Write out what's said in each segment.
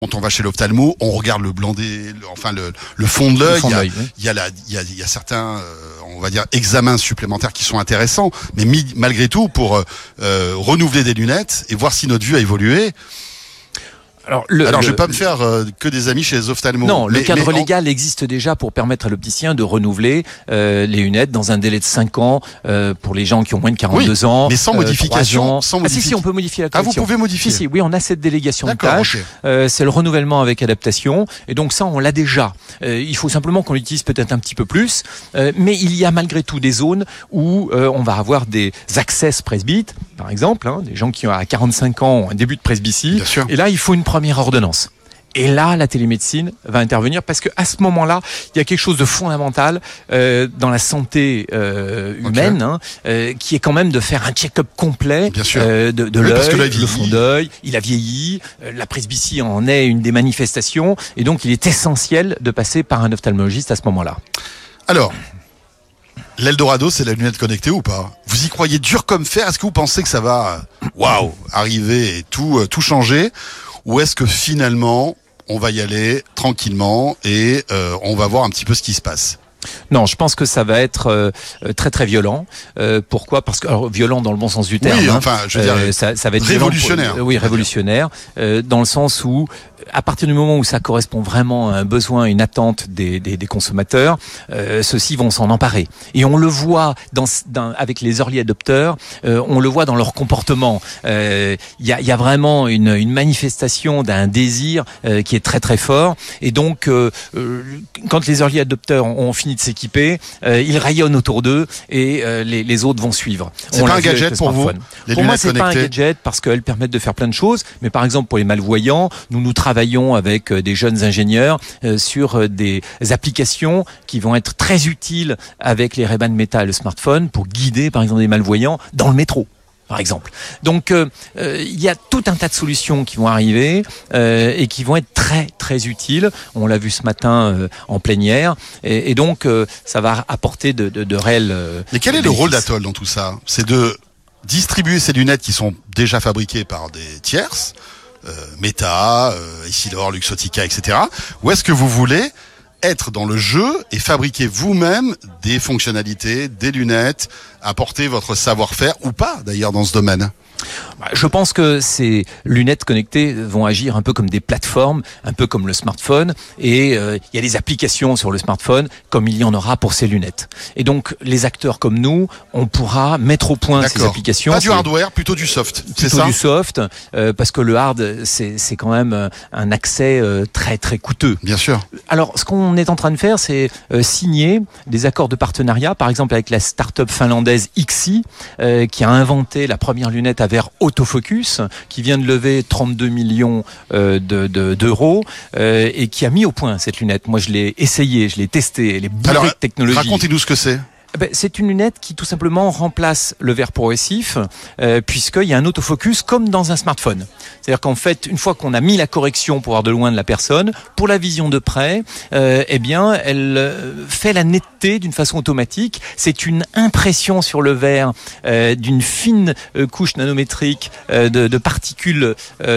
Quand on va chez l'ophtalmo, on regarde le blanc le fond de l'œil. Il y a certains, on va dire, examens supplémentaires qui sont intéressants. Mais malgré tout, pour renouveler des lunettes et voir si notre vue a évolué. Alors, je vais pas me faire que des amis chez les ophtalmos. Non, le cadre légal existe déjà pour permettre à l'opticien de renouveler les lunettes dans un délai de 5 ans pour les gens qui ont moins de 42 ans. Mais sans modification. Si, on peut modifier la correction. Ah, vous pouvez modifier. Si, oui, on a cette délégation de tâches. Okay. C'est le renouvellement avec adaptation. Et donc ça, on l'a déjà. Il faut simplement qu'on l'utilise peut-être un petit peu plus. Mais il y a malgré tout des zones où on va avoir des access presbytes, par exemple, des gens qui ont à 45 ans ont un début de presbytie. Bien sûr. Et là, il faut une première ordonnance. Et là, la télémédecine va intervenir parce que à ce moment-là, il y a quelque chose de fondamental dans la santé humaine, qui est quand même de faire un check-up complet de l'œil, le fond d'œil. Il a vieilli, la presbytie en est une des manifestations, et donc il est essentiel de passer par un ophtalmologiste à ce moment-là. Alors, l'Eldorado, c'est la lunette connectée ou pas? Vous y croyez dur comme fer? Est-ce que vous pensez que ça va, arriver et tout changer? Ou est-ce que finalement, on va y aller tranquillement et on va voir un petit peu ce qui se passe? Non, je pense que ça va être très très violent. Pourquoi? Parce que violent dans le bon sens du terme. Oui, enfin, je veux dire, ça va être révolutionnaire. Révolutionnaire, dans le sens où, à partir du moment où ça correspond vraiment à un besoin, une attente des consommateurs, ceux-ci vont s'en emparer. Et on le voit avec les early adopters, on le voit dans leur comportement. Il y a vraiment une manifestation d'un désir qui est très très fort. Et donc, quand les early adopters ont fini de s'équiper, ils rayonnent autour d'eux et les autres vont suivre. C'est pas un gadget pour vous? Pour moi, c'est pas un gadget parce qu'elles permettent de faire plein de choses. Mais par exemple, pour les malvoyants, nous travaillons avec des jeunes ingénieurs sur des applications qui vont être très utiles avec les Ray-Ban Meta et le smartphone pour guider, par exemple, des malvoyants dans le métro, par exemple. Donc, il y a tout un tas de solutions qui vont arriver et qui vont être très très utiles. On l'a vu ce matin en plénière, et donc ça va apporter de réels. Mais quel est le rôle d'Atoll dans tout ça? C'est de distribuer ces lunettes qui sont déjà fabriquées par des tierces, Meta, Essilor, Luxottica, etc. Ou est-ce que vous voulez être dans le jeu et fabriquer vous-même des fonctionnalités, des lunettes, apporter votre savoir-faire ou pas d'ailleurs dans ce domaine? Je pense que ces lunettes connectées vont agir un peu comme des plateformes, un peu comme le smartphone, et il y a des applications sur le smartphone comme il y en aura pour ces lunettes. Et donc les acteurs comme nous, on pourra mettre au point ces applications. Pas du hardware, plutôt du soft. C'est ça? Plutôt du soft, parce que le hard, c'est quand même un accès très très coûteux. Bien sûr. Alors ce qu'on est en train de faire, c'est signer des accords de partenariat, par exemple avec la start-up finlandaise Ixi, qui a inventé la première lunette à verre autofocus, qui vient de lever 32 millions d'euros et qui a mis au point cette lunette. Moi, je l'ai essayé, je l'ai testé, elle est bourrée de technologie. Racontez-nous ce que c'est. C'est une lunette qui tout simplement remplace le verre progressif puisqu'il y a un autofocus comme dans un smartphone. C'est-à-dire qu'en fait, une fois qu'on a mis la correction pour voir de loin de la personne, pour la vision de près, elle fait la netteté d'une façon automatique. C'est une impression sur le verre d'une fine couche nanométrique de particules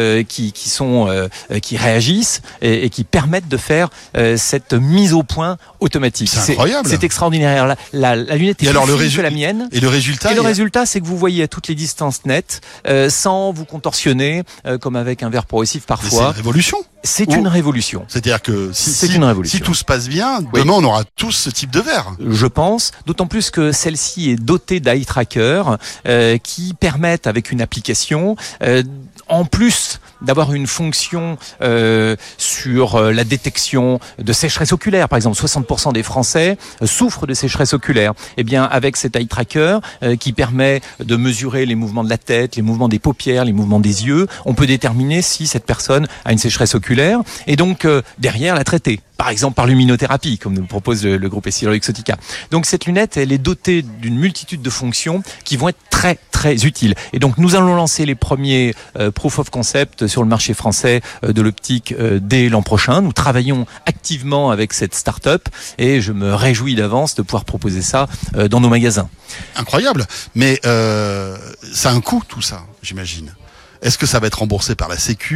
qui réagissent et qui permettent de faire cette mise au point automatique. C'est incroyable. C'est extraordinaire. La lunette est plus fine que la mienne. Et le résultat? Et le résultat, c'est que vous voyez à toutes les distances nettes, sans vous contorsionner, comme avec un verre progressif parfois. Mais c'est une révolution. C'est une révolution. C'est-à-dire que si tout se passe bien, demain on aura tous ce type de verre. Je pense, d'autant plus que celle-ci est dotée d'eye tracker qui permettent avec une application, en plus d'avoir une fonction sur la détection de sécheresse oculaire. Par exemple, 60% des Français souffrent de sécheresse oculaire. Eh bien, avec cet eye tracker qui permet de mesurer les mouvements de la tête, les mouvements des paupières, les mouvements des yeux, on peut déterminer si cette personne a une sécheresse oculaire et donc derrière la traiter. Par exemple par luminothérapie, comme nous propose le groupe Essilor Luxottica. Donc cette lunette, elle est dotée d'une multitude de fonctions qui vont être très très utiles. Et donc nous allons lancer les premiers proof of concept sur le marché français de l'optique dès l'an prochain. Nous travaillons activement avec cette start-up et je me réjouis d'avance de pouvoir proposer ça dans nos magasins. Incroyable, mais ça a un coût tout ça, j'imagine. Est-ce que ça va être remboursé par la Sécu ?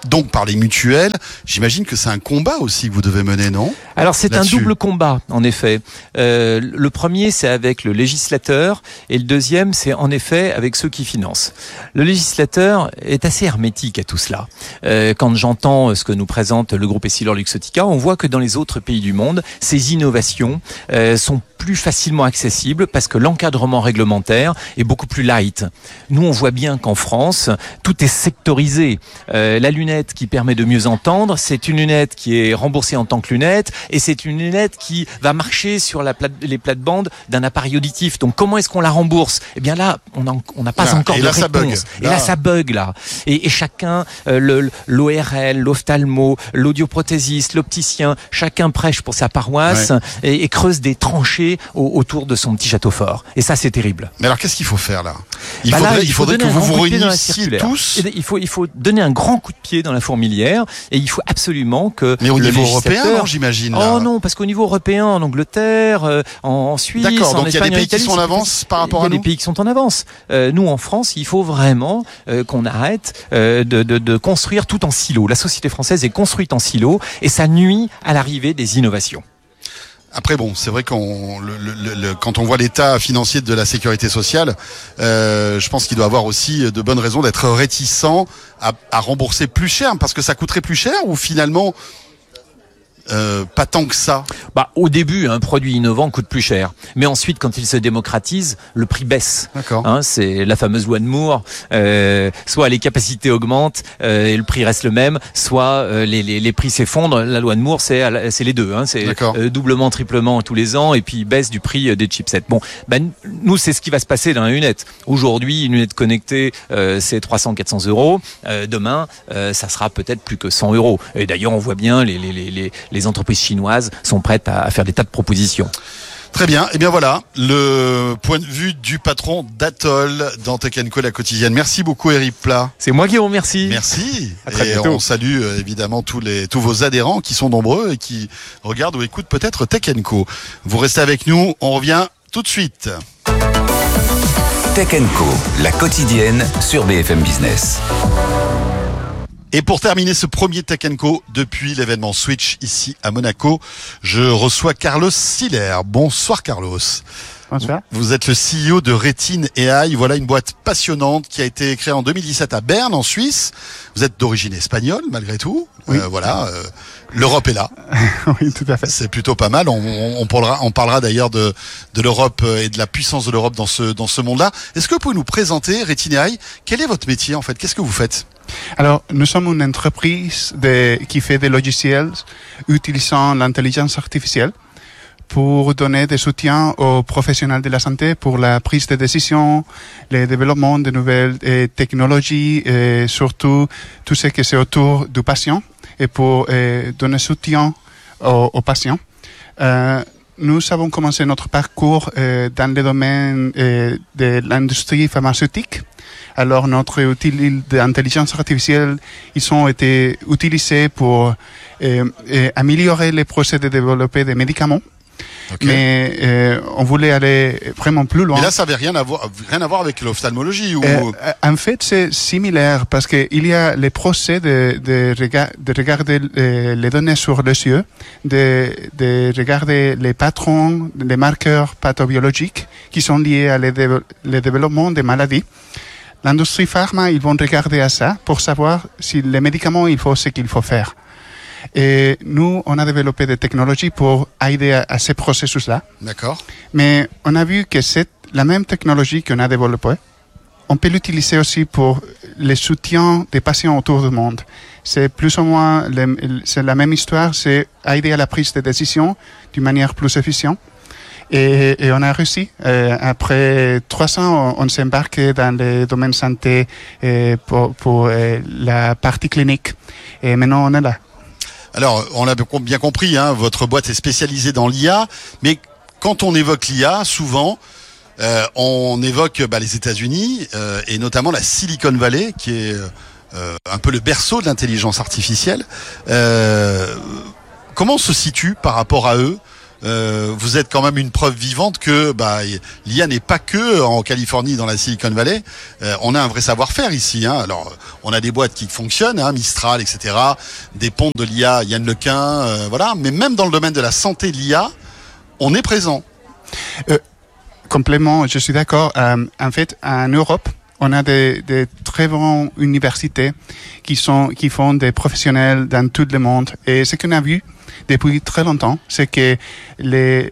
donc par les mutuelles. J'imagine que c'est un combat aussi que vous devez mener, non ? Alors c'est un Là-dessus. double combat, en effet. Le premier, c'est avec le législateur, et le deuxième, c'est en effet avec ceux qui financent. Le législateur est assez hermétique à tout cela. Quand j'entends ce que nous présente le groupe Essilor-Luxottica, on voit que dans les autres pays du monde, ces innovations sont plus facilement accessibles parce que l'encadrement réglementaire est beaucoup plus light. Nous, on voit bien qu'en France, tout est sectorisé. La lunette qui permet de mieux entendre, c'est une lunette qui est remboursée en tant que lunette, et c'est une lunette qui va marcher sur les plates-bandes d'un appareil auditif. Donc comment est-ce qu'on la rembourse ? Eh bien là, on n'a pas encore de réponse. Ça bug. Et là, ça bug là. Et chacun, l'ORL, l'ophtalmo, l'audioprothésiste, l'opticien, chacun prêche pour sa paroisse et creuse des tranchées autour de son petit château fort. Et ça, c'est terrible. Mais alors, qu'est-ce qu'il faut faire là ? Il faudrait que vous vous réunissiez tous. Il faut donner un grand coup de pied dans la fourmilière, et il faut absolument que. Mais au le niveau législateur... européen, non, j'imagine. Là. Oh non, parce qu'au niveau européen, en Angleterre, en Suisse, d'accord, en donc Espagne, il y a des pays en Italie, qui sont en avance par rapport à nous. Il y a des pays qui sont en avance. Nous, en France, il faut vraiment qu'on arrête de construire tout en silo. La société française est construite en silo, et ça nuit à l'arrivée des innovations. Après bon, c'est vrai quand on voit l'état financier de la sécurité sociale, je pense qu'il doit avoir aussi de bonnes raisons d'être réticent à rembourser plus cher, parce que ça coûterait plus cher, ou finalement pas tant que ça. Au début, un produit innovant coûte plus cher, mais ensuite, quand il se démocratise, le prix baisse. D'accord. C'est la fameuse loi de Moore. Soit les capacités augmentent et le prix reste le même, soit les prix s'effondrent. La loi de Moore, c'est les deux. C'est doublement, triplement tous les ans, et puis baisse du prix des chipsets. Bon, nous, c'est ce qui va se passer dans la lunette. Aujourd'hui, une lunette connectée, c'est 300-400 euros. Demain, ça sera peut-être plus que 100 euros. Et d'ailleurs, on voit bien les entreprises chinoises sont prêtes à faire des tas de propositions. Très bien. Et bien voilà, le point de vue du patron d'Atoll dans Tech & Co, la quotidienne. Merci beaucoup, Eric Plat. C'est moi qui vous remercie. Merci. À très et bientôt. on salue évidemment tous vos adhérents qui sont nombreux et qui regardent ou écoutent peut-être Tech & Co. Vous restez avec nous, on revient tout de suite. Tech & Co, la quotidienne sur BFM Business. Et pour terminer ce premier Tech & Co depuis l'événement Switch ici à Monaco, je reçois Carlos Siller. Bonsoir Carlos. Bonsoir. Vous êtes le CEO de Retin AI. Voilà une boîte passionnante qui a été créée en 2017 à Berne en Suisse. Vous êtes d'origine espagnole malgré tout. Oui. L'Europe est là. Oui, tout à fait. C'est plutôt pas mal. On parlera d'ailleurs de l'Europe et de la puissance de l'Europe dans ce monde-là. Est-ce que vous pouvez nous présenter Retin AI ? Quel est votre métier en fait ? Qu'est-ce que vous faites ? Alors, nous sommes une entreprise qui fait des logiciels utilisant l'intelligence artificielle pour donner des soutiens aux professionnels de la santé pour la prise de décision, le développement de nouvelles technologies et surtout tout ce qui est autour du patient et pour donner soutien aux patients. Nous avons commencé notre parcours dans le domaine de l'industrie pharmaceutique. Alors, notre outil d'intelligence artificielle, ils ont été utilisés pour améliorer les procès de développer des médicaments. Okay. Mais on voulait aller vraiment plus loin. Mais là, ça n'avait rien à voir avec l'ophtalmologie ou... En fait, c'est similaire parce que il y a les procès de regarder les données sur les yeux, de regarder les patrons, les marqueurs pathobiologiques qui sont liés à le développement des maladies. L'industrie pharma, ils vont regarder à ça pour savoir si les médicaments, il faut ce qu'il faut faire. Et nous, on a développé des technologies pour aider à ces processus-là. D'accord. Mais on a vu que c'est la même technologie qu'on a développée. On peut l'utiliser aussi pour le soutien des patients autour du monde. C'est plus ou moins c'est la même histoire, c'est aider à la prise de décision d'une manière plus efficiente. Et on a réussi. Après 3 ans, on s'est embarqué dans le domaine santé pour la partie clinique. Et maintenant, on est là. Alors, on l'a bien compris, votre boîte est spécialisée dans l'IA, mais quand on évoque l'IA, souvent, on évoque les États-Unis et notamment la Silicon Valley, qui est un peu le berceau de l'intelligence artificielle. Comment on se situe par rapport à eux ? vous êtes quand même une preuve vivante que l'IA n'est pas que en Californie, dans la Silicon Valley. On a un vrai savoir-faire ici. Hein. Alors, on a des boîtes qui fonctionnent, hein, Mistral, etc. Des pontes de l'IA, Yann Lequin, voilà. Mais même dans le domaine de la santé de l'IA, on est présent. Complètement, je suis d'accord. En fait, en Europe, on a des très grandes universités qui font des professionnels dans tout le monde. Et ce qu'on a vu depuis très longtemps, c'est que les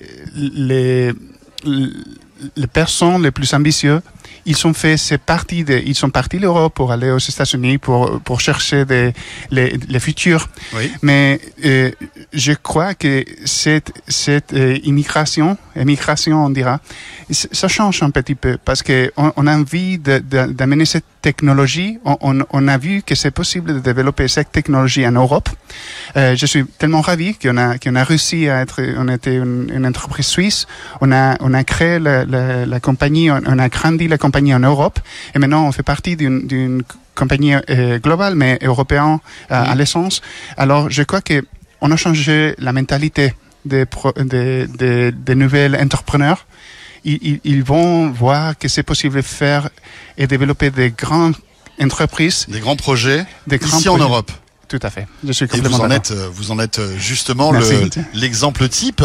personnes les plus ambitieuses, ils sont partis de l'Europe pour aller aux États-Unis pour chercher les futurs. Oui. Mais je crois que cette émigration on dira, ça change un petit peu parce que on a envie d'amener cette technologie. On a vu que c'est possible de développer cette technologie en Europe. Je suis tellement ravi qu'on a réussi on était une entreprise suisse. On a créé la compagnie, on a grandi la compagnie en Europe et maintenant on fait partie d'une compagnie globale mais européenne à l'essence. Alors je crois que on a changé la mentalité des nouvelles entrepreneurs. Ils vont voir que c'est possible de faire et développer des grandes entreprises, des grands projets ici en Europe. Tout à fait. Je suis complètement d'accord. Vous en êtes justement l'exemple type.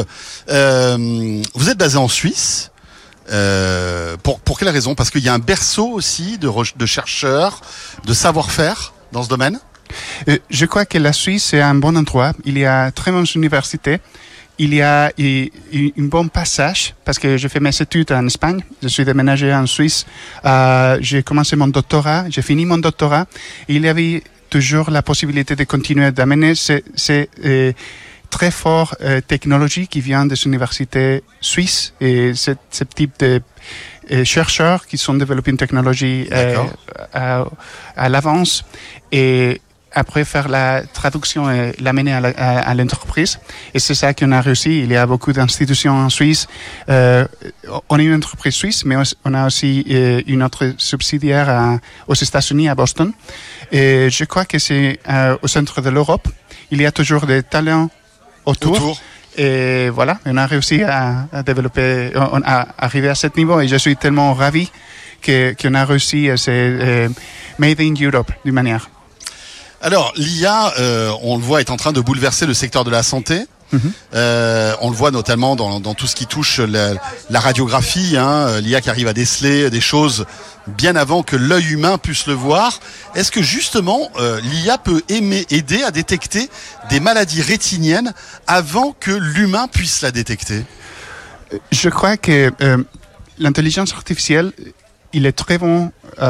Vous êtes basé en Suisse. Pour quelle raison? Parce qu'il y a un berceau aussi de chercheurs, de savoir-faire dans ce domaine. Je crois que la Suisse est un bon endroit. Il y a très bonnes universités. Il y a un bon passage parce que j'ai fait mes études en Espagne. Je suis déménagé en Suisse. J'ai commencé mon doctorat. J'ai fini mon doctorat. Il y avait toujours la possibilité de continuer d'amener ces très fortes technologies qui viennent des universités suisses et ce type de chercheurs qui sont développés une technologie à l'avance et après faire la traduction et l'amener à l'entreprise. Et c'est ça qu'on a réussi. Il y a beaucoup d'institutions en Suisse. On est une entreprise suisse, mais on a aussi une autre subsidiaire aux États-Unis, à Boston. Et je crois que c'est au centre de l'Europe. Il y a toujours des talents autour. Et voilà, on a réussi à développer, on a arrivé à ce niveau. Et je suis tellement ravi qu'on a réussi à ce Made in Europe, d'une manière. Alors, l'IA, on le voit, est en train de bouleverser le secteur de la santé. On le voit notamment dans tout ce qui touche la radiographie, hein, l'IA qui arrive à déceler des choses bien avant que l'œil humain puisse le voir. Est-ce que justement l'IA peut aider à détecter des maladies rétiniennes avant que l'humain puisse la détecter? Je crois que l'intelligence artificielle, il est très bon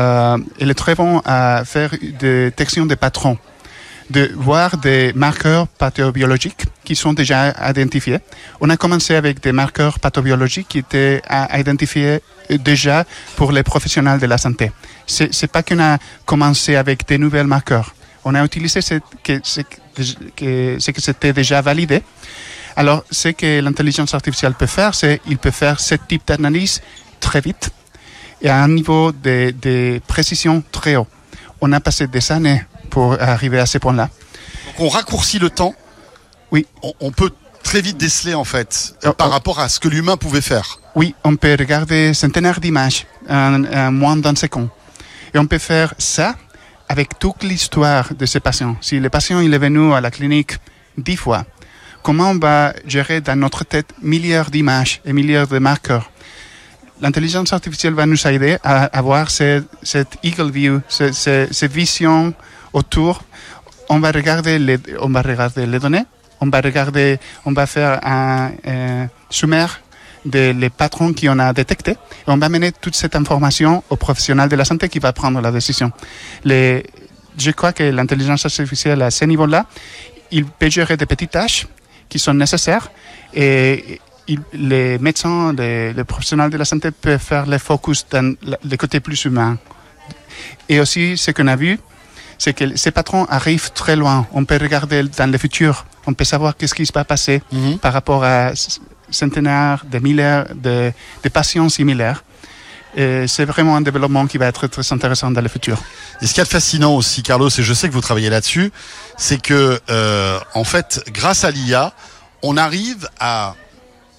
à faire des détections des patrons, de voir des marqueurs pathobiologiques qui sont déjà identifiés. On a commencé avec des marqueurs pathobiologiques qui étaient identifiés déjà pour les professionnels de la santé. C'est pas qu'on a commencé avec des nouveaux marqueurs. On a utilisé ce que c'était déjà validé. Alors, ce que l'intelligence artificielle peut faire, c'est qu'il peut faire ce type d'analyse très vite et à un niveau de précision très haut. On a passé des années pour arriver à ce point-là. Donc on raccourcit le temps. Oui. On peut très vite déceler en fait par rapport à ce que l'humain pouvait faire. Oui, on peut regarder centenaires d'images en moins d'un seconde. Et on peut faire ça avec toute l'histoire de ces patients. Si le patient il est venu à la clinique 10 fois, comment on va gérer dans notre tête milliards d'images et milliards de marqueurs? L'intelligence artificielle va nous aider à avoir cette eagle view, cette vision autour. On va regarder les données, on va faire un sommaire des patrons qu'on a détectés et on va mener toute cette information au professionnel de la santé qui va prendre la décision. Je crois que l'intelligence artificielle à ce niveau-là, il peut gérer des petites tâches qui sont nécessaires et les médecins, les professionnels de la santé peuvent faire le focus dans le côté plus humain. Et aussi, ce qu'on a vu, c'est que ces patrons arrivent très loin. On peut regarder dans le futur. On peut savoir qu'est-ce qui va passer par rapport à centenaires, de milliers de patients similaires. Et c'est vraiment un développement qui va être très intéressant dans le futur. Et ce qu'il y a de fascinant aussi, Carlos, et je sais que vous travaillez là-dessus, c'est que, en fait, grâce à l'IA, on arrive à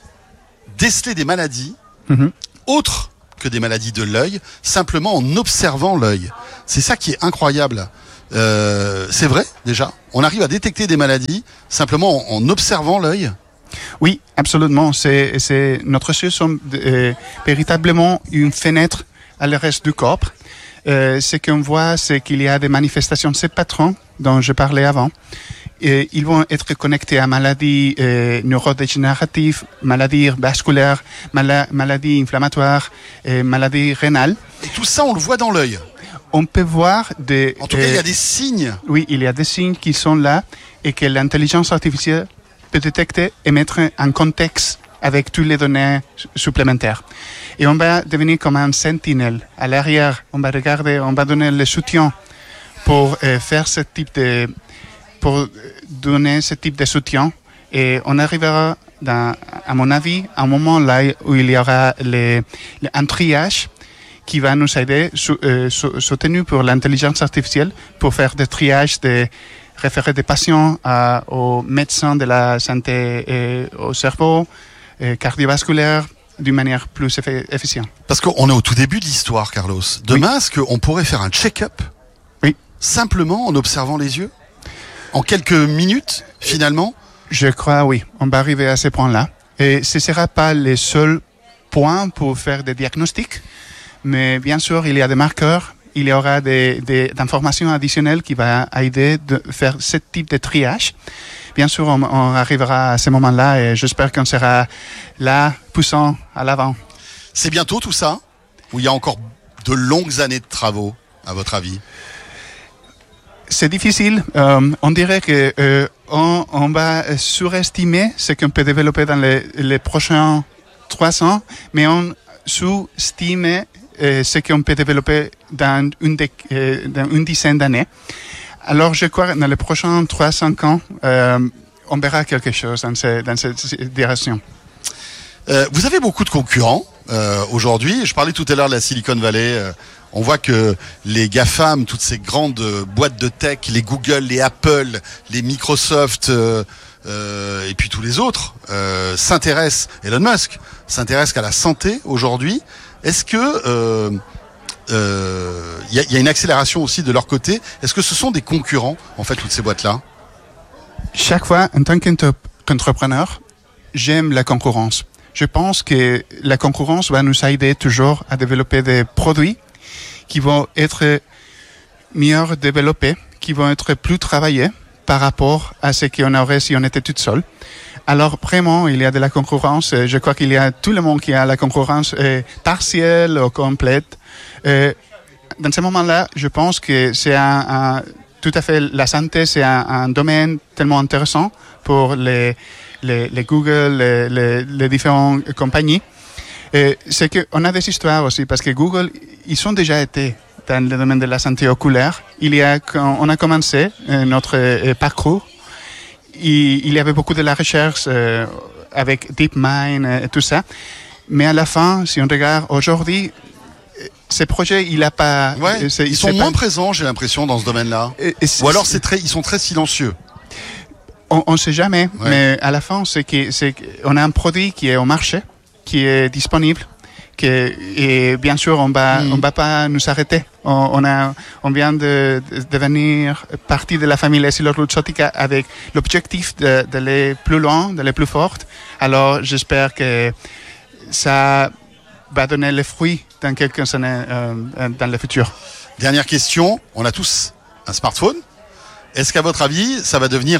déceler des maladies Mhm. autres que des maladies de l'œil, simplement en observant l'œil. C'est ça qui est incroyable. C'est vrai, déjà. On arrive à détecter des maladies simplement en observant l'œil. Oui, absolument. Notre yeux sont véritablement une fenêtre à le reste du corps. Ce qu'on voit, c'est qu'il y a des manifestations de ces patrons dont je parlais avant. Et ils vont être connectés à maladies neurodégénératives, maladies vasculaires, maladies inflammatoires, maladies rénales. Et tout ça, on le voit dans l'œil. On peut voir des... En tout cas, il y a des signes. Oui, il y a des signes qui sont là et que l'intelligence artificielle peut détecter et mettre en contexte avec toutes les données supplémentaires. Et on va devenir comme un sentinelle. À l'arrière, on va regarder, on va donner le soutien pour faire ce type de... pour donner ce type de soutien. Et on arrivera, à mon avis, à un moment là où il y aura un triage qui va nous aider, soutenu pour l'intelligence artificielle, pour faire des triages, référer des patients aux médecins de la santé au cerveau, cardiovasculaire, d'une manière plus efficiente. Parce qu'on est au tout début de l'histoire, Carlos. Demain, est-ce qu'on pourrait faire un check-up simplement en observant les yeux? En quelques minutes, finalement? Je crois, oui. On va arriver à ce point-là. Et ce ne sera pas le seul point pour faire des diagnostics. Mais bien sûr, il y a des marqueurs. Il y aura des informations additionnelles qui vont aider de faire ce type de triage. Bien sûr, on arrivera à ce moment-là et j'espère qu'on sera là, poussant à l'avant. C'est bientôt tout ça? Ou il y a encore de longues années de travaux, à votre avis? C'est difficile. On dirait que on va surestimer ce qu'on peut développer dans les prochains 3 ans, mais on sous-estime ce qu'on peut développer dans une dizaine d'années. Alors, je crois que dans les prochains 3-5 ans, on verra quelque chose dans cette direction. Vous avez beaucoup de concurrents aujourd'hui. Je parlais tout à l'heure de la Silicon Valley. On voit que les GAFAM, toutes ces grandes boîtes de tech, les Google, les Apple, les Microsoft, et puis tous les autres, s'intéressent, Elon Musk, s'intéresse qu'à la santé aujourd'hui. Est-ce que y a une accélération aussi de leur côté? Est-ce que ce sont des concurrents, en fait, toutes ces boîtes-là? Chaque fois, en tant qu'entrepreneur, j'aime la concurrence. Je pense que la concurrence va nous aider toujours à développer des produits qui vont être mieux développés, qui vont être plus travaillés par rapport à ce qu'on aurait si on était tout seul. Alors vraiment, il y a de la concurrence. Je crois qu'il y a tout le monde qui a la concurrence partielle ou complète. Dans ce moment-là, je pense que c'est tout à fait la santé, c'est un domaine tellement intéressant pour les Google, les différentes compagnies. C'est qu'on a des histoires aussi, parce que Google, ils ont déjà été dans le domaine de la santé oculaire. On a commencé notre parcours. Il y avait beaucoup de la recherche avec DeepMind et tout ça. Mais à la fin, si on regarde aujourd'hui, ces projets, il n'a pas... Ouais, ils sont moins présents, j'ai l'impression, dans ce domaine-là. Ou alors ils sont très silencieux. On ne sait jamais, ouais. Mais à la fin, on a un produit qui est au marché, qui est disponible, et bien sûr, on va pas nous arrêter. On vient de devenir partie de la famille Essilor-Luxottica avec l'objectif d'aller plus loin, d'aller plus fort. Alors, j'espère que ça va donner les fruits dans quelques années dans le futur. Dernière question, on a tous un smartphone. Est-ce qu'à votre avis, ça va devenir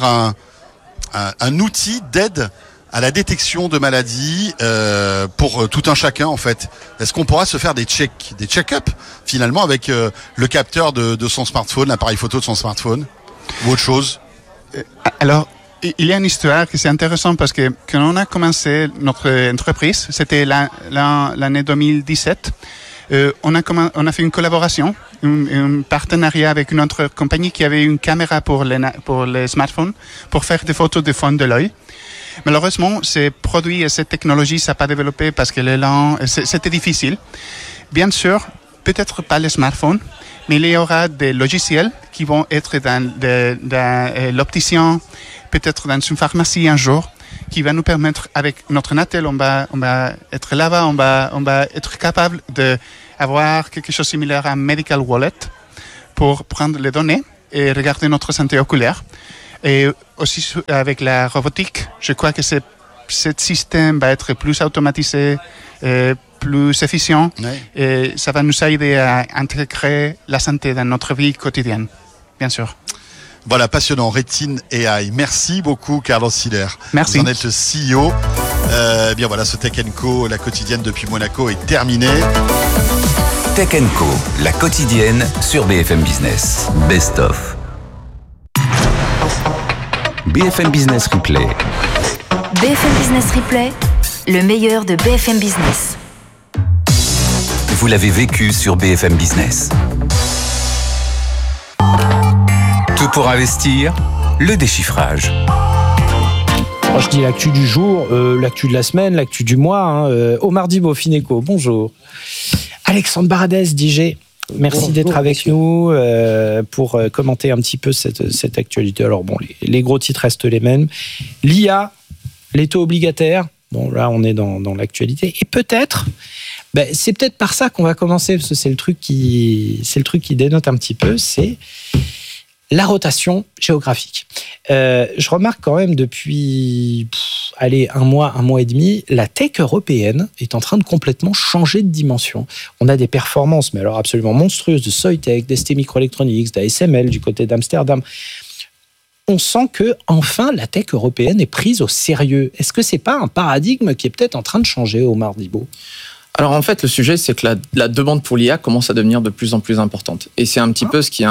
un outil d'aide à la détection de maladies pour tout un chacun en fait? Est-ce qu'on pourra se faire des check-up finalement avec le capteur de son smartphone, l'appareil photo de son smartphone ou autre chose? Alors, il y a une histoire qui c'est intéressant parce que quand on a commencé notre entreprise, c'était l'année 2017. On a fait une collaboration, un partenariat avec une autre compagnie qui avait une caméra pour les smartphones pour faire des photos de fond de l'œil. Malheureusement, ces produits et cette technologie, ça n'a pas développé parce que c'était difficile. Bien sûr, peut-être pas les smartphones, mais il y aura des logiciels qui vont être dans l'opticien, peut-être dans une pharmacie un jour, qui va nous permettre, avec notre Natel, on va être là-bas, on va être capable d'avoir quelque chose de similaire à un medical wallet pour prendre les données et regarder notre santé oculaire. Et aussi avec la robotique, je crois que ce système va être plus automatisé, plus efficient, et ça va nous aider à intégrer la santé dans notre vie quotidienne, bien sûr. Voilà, passionnant, Rétine AI. Merci beaucoup, Carlos Siller. Merci. Vous en êtes le CEO. Bien voilà, ce Tech & Co, la quotidienne depuis Monaco, est terminé. Tech & Co, la quotidienne sur BFM Business. Best of. BFM Business Replay. BFM Business Replay, le meilleur de BFM Business. Vous l'avez vécu sur BFM Business. Tout pour investir, le déchiffrage. Moi, je dis l'actu du jour, l'actu de la semaine, l'actu du mois. Omar Dibo, Fineco, bonjour. Alexandre Baradès, DG, merci d'être avec nous pour commenter un petit peu cette actualité. Alors bon, les gros titres restent les mêmes. L'IA, les taux obligataires, bon là on est dans l'actualité. Et peut-être, c'est peut-être par ça qu'on va commencer, parce que c'est le truc qui dénote un petit peu, c'est la rotation géographique. Je remarque quand même depuis un mois et demi, la tech européenne est en train de complètement changer de dimension. On a des performances, mais alors absolument monstrueuses, de Soitec, d'ST Microelectronics, d'ASML du côté d'Amsterdam. On sent que enfin la tech européenne est prise au sérieux. Est-ce que c'est pas un paradigme qui est peut-être en train de changer, Omar Dibo ? Alors en fait, le sujet, c'est que la demande pour l'IA commence à devenir de plus en plus importante. Et c'est un petit peu ce qui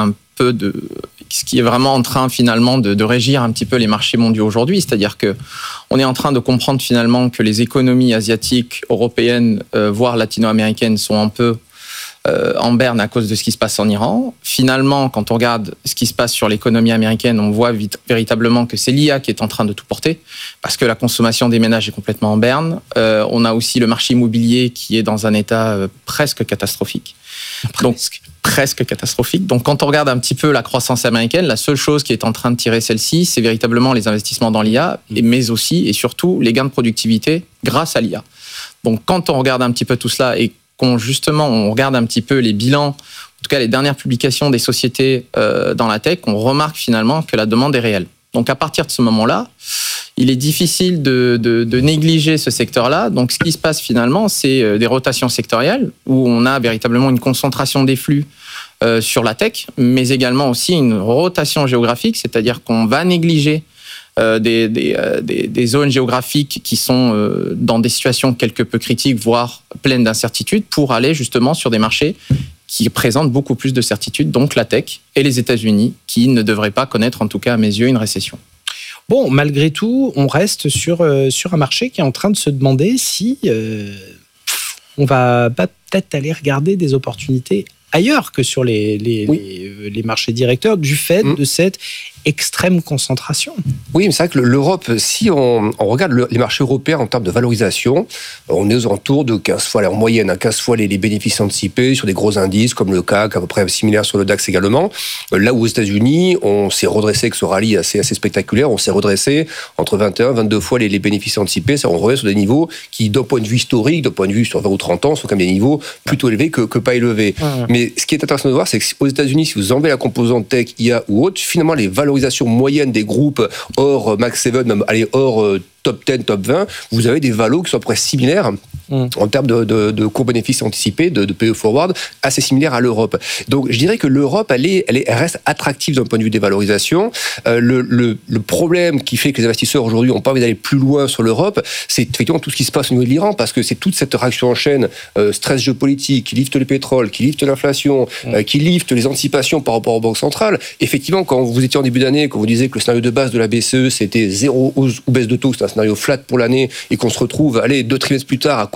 est vraiment en train finalement de régir un petit peu les marchés mondiaux aujourd'hui. C'est-à-dire que on est en train de comprendre finalement que les économies asiatiques, européennes, voire latino-américaines sont un peu en berne à cause de ce qui se passe en Iran. Finalement, quand on regarde ce qui se passe sur l'économie américaine, on voit véritablement que c'est l'IA qui est en train de tout porter, parce que la consommation des ménages est complètement en berne. On a aussi le marché immobilier qui est dans un état presque catastrophique. Presque catastrophique. Donc, quand on regarde un petit peu la croissance américaine, la seule chose qui est en train de tirer celle-ci, c'est véritablement les investissements dans l'IA, mais aussi et surtout les gains de productivité grâce à l'IA. Donc, quand on regarde un petit peu tout cela et justement, on regarde un petit peu les bilans, en tout cas les dernières publications des sociétés dans la tech, on remarque finalement que la demande est réelle. Donc à partir de ce moment-là, il est difficile de négliger ce secteur-là. Donc ce qui se passe finalement, c'est des rotations sectorielles où on a véritablement une concentration des flux sur la tech, mais également aussi une rotation géographique, c'est-à-dire qu'on va négliger des zones géographiques qui sont dans des situations quelque peu critiques, voire pleines d'incertitudes, pour aller justement sur des marchés qui présentent beaucoup plus de certitudes, donc la tech et les États-Unis, qui ne devraient pas connaître, en tout cas à mes yeux, une récession. Bon, malgré tout, on reste sur un marché qui est en train de se demander si on va pas peut-être aller regarder des opportunités ailleurs que sur les marchés directeurs du fait de cette extrême concentration. Oui, mais c'est vrai que l'Europe, si on regarde les marchés européens en termes de valorisation, on est aux alentours de 15 fois, en moyenne, 15 fois les bénéfices anticipés sur des gros indices comme le CAC, à peu près similaire sur le DAX également. Là où aux États-Unis, on s'est redressé avec ce rallye assez spectaculaire, on s'est redressé entre 21 et 22 fois les bénéfices anticipés. On revient sur des niveaux qui, d'un point de vue historique, d'un point de vue sur 20 ou 30 ans, sont quand même des niveaux plutôt élevés que pas élevés. Mais ce qui est intéressant de voir, c'est qu'aux États-Unis, si vous enlevez la composante tech, IA ou autre, finalement, les valorisations moyennes des groupes hors Max 7, même hors top 10, top 20, vous avez des valos qui sont à peu près similaires en termes de cours bénéfices anticipés, de PE forward, assez similaires à l'Europe. Donc je dirais que l'Europe, elle reste attractive d'un point de vue des valorisations. Le problème qui fait que les investisseurs aujourd'hui n'ont pas envie d'aller plus loin sur l'Europe, c'est effectivement tout ce qui se passe au niveau de l'Iran, parce que c'est toute cette réaction en chaîne, stress géopolitique, qui lifte le pétrole, qui lifte l'inflation, qui lifte les anticipations par rapport aux banques centrales. Effectivement, quand vous étiez en début d'année, quand vous disiez que le scénario de base de la BCE, c'était 0 hausse ou baisse de taux, c'était un scénario flat pour l'année, et qu'on se retrouve, 2 trimestres plus tard, à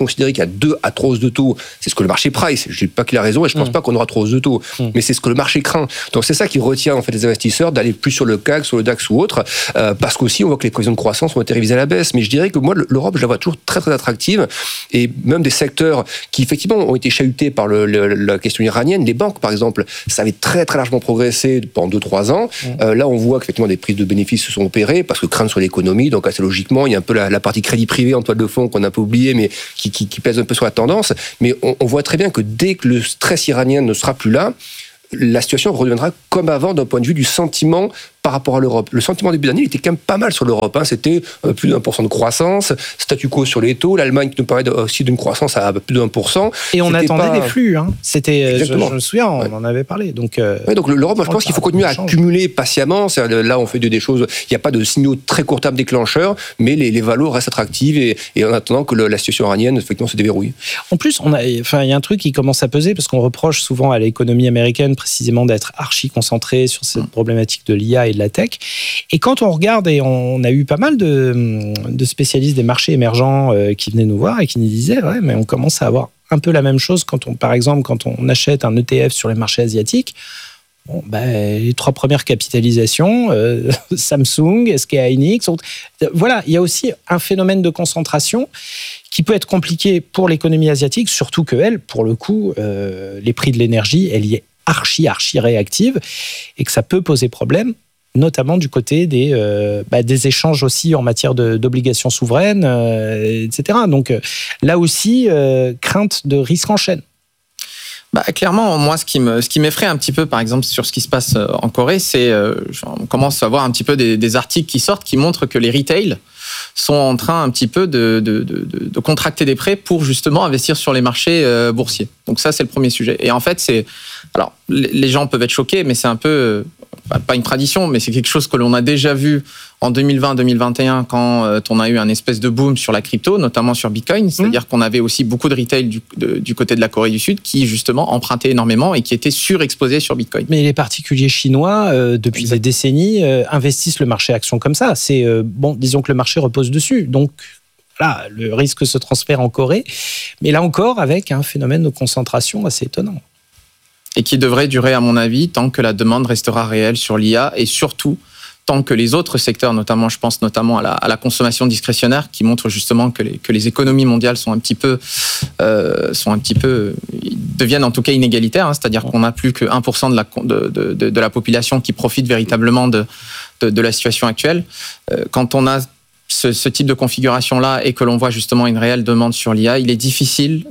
considérer qu'il y a 2 à 3 hausses de taux. C'est ce que le marché price. Je dis pas qu'il a raison et je pense pas qu'on aura 3 hausses de taux. Mais c'est ce que le marché craint. Donc c'est ça qui retient en fait les investisseurs d'aller plus sur le CAC, sur le DAX ou autre, parce qu'aussi on voit que les prévisions de croissance ont été révisées à la baisse. Mais je dirais que moi, l'Europe, je la vois toujours très très attractive, et même des secteurs qui effectivement ont été chahutés par la question iranienne. Les banques, par exemple, ça avait très très largement progressé pendant 2-3 ans. Là, on voit qu'effectivement des prises de bénéfices se sont opérées parce que crainte sur l'économie. Donc assez logiquement, il y a un peu la partie crédit privé en toile de fond qu'on a un peu oublié, mais qui pèse un peu sur la tendance. Mais on voit très bien que dès que le stress iranien ne sera plus là, la situation redeviendra comme avant d'un point de vue du sentiment par rapport à l'Europe. Le sentiment début d'année, il était quand même pas mal sur l'Europe. C'était plus d'1% de croissance, statu quo sur les taux. L'Allemagne qui nous parlait aussi d'une croissance à plus de 1%. Et on attendait des flux. C'était, je me souviens, on en avait parlé. Donc l'Europe, moi, je pense qu'il faut continuer à accumuler patiemment. Là, on fait des choses. Il n'y a pas de signaux très court terme déclencheurs, mais les valos restent attractives et en attendant que la situation iranienne, effectivement, se déverrouille. En plus, il y a un truc qui commence à peser parce qu'on reproche souvent à l'économie américaine précisément d'être archi concentrée sur cette problématique de l'IA et de la tech. Et quand on regarde, et on a eu pas mal de spécialistes des marchés émergents qui venaient nous voir et qui nous disaient mais on commence à avoir un peu la même chose par exemple, quand on achète un ETF sur les marchés asiatiques. Les 3 premières capitalisations, Samsung, SK Hynix, voilà, il y a aussi un phénomène de concentration qui peut être compliqué pour l'économie asiatique, surtout qu'elle, pour le coup, les prix de l'énergie, elle y est archi réactive et que ça peut poser problème, notamment du côté des échanges aussi en matière d'obligations souveraines, etc. Donc là aussi, crainte de risque en chaîne. Clairement, moi, ce qui m'effraie un petit peu, par exemple, sur ce qui se passe en Corée, c'est on commence à voir un petit peu des articles qui sortent qui montrent que les retail sont en train un petit peu de contracter des prêts pour justement investir sur les marchés boursiers. Donc ça, c'est le premier sujet. Et en fait, alors les gens peuvent être choqués, mais c'est un peu pas une tradition, mais c'est quelque chose que l'on a déjà vu en 2020-2021 quand on a eu un espèce de boom sur la crypto, notamment sur Bitcoin. C'est-à-dire qu'on avait aussi beaucoup de retail du côté de la Corée du Sud qui, justement, empruntaient énormément et qui étaient surexposés sur Bitcoin. Mais les particuliers chinois, depuis des décennies, investissent le marché action comme ça. C'est, disons que le marché repose dessus. Donc, là, le risque se transfère en Corée. Mais là encore, avec un phénomène de concentration assez étonnant. Et qui devrait durer, à mon avis, tant que la demande restera réelle sur l'IA et surtout tant que les autres secteurs, notamment, je pense notamment à la consommation discrétionnaire, qui montre justement que les économies mondiales sont un petit peu, deviennent en tout cas inégalitaires. C'est-à-dire qu'on n'a plus que 1% de la population qui profite véritablement de la situation actuelle. Quand on a ce type de configuration-là et que l'on voit justement une réelle demande sur l'IA, il est difficile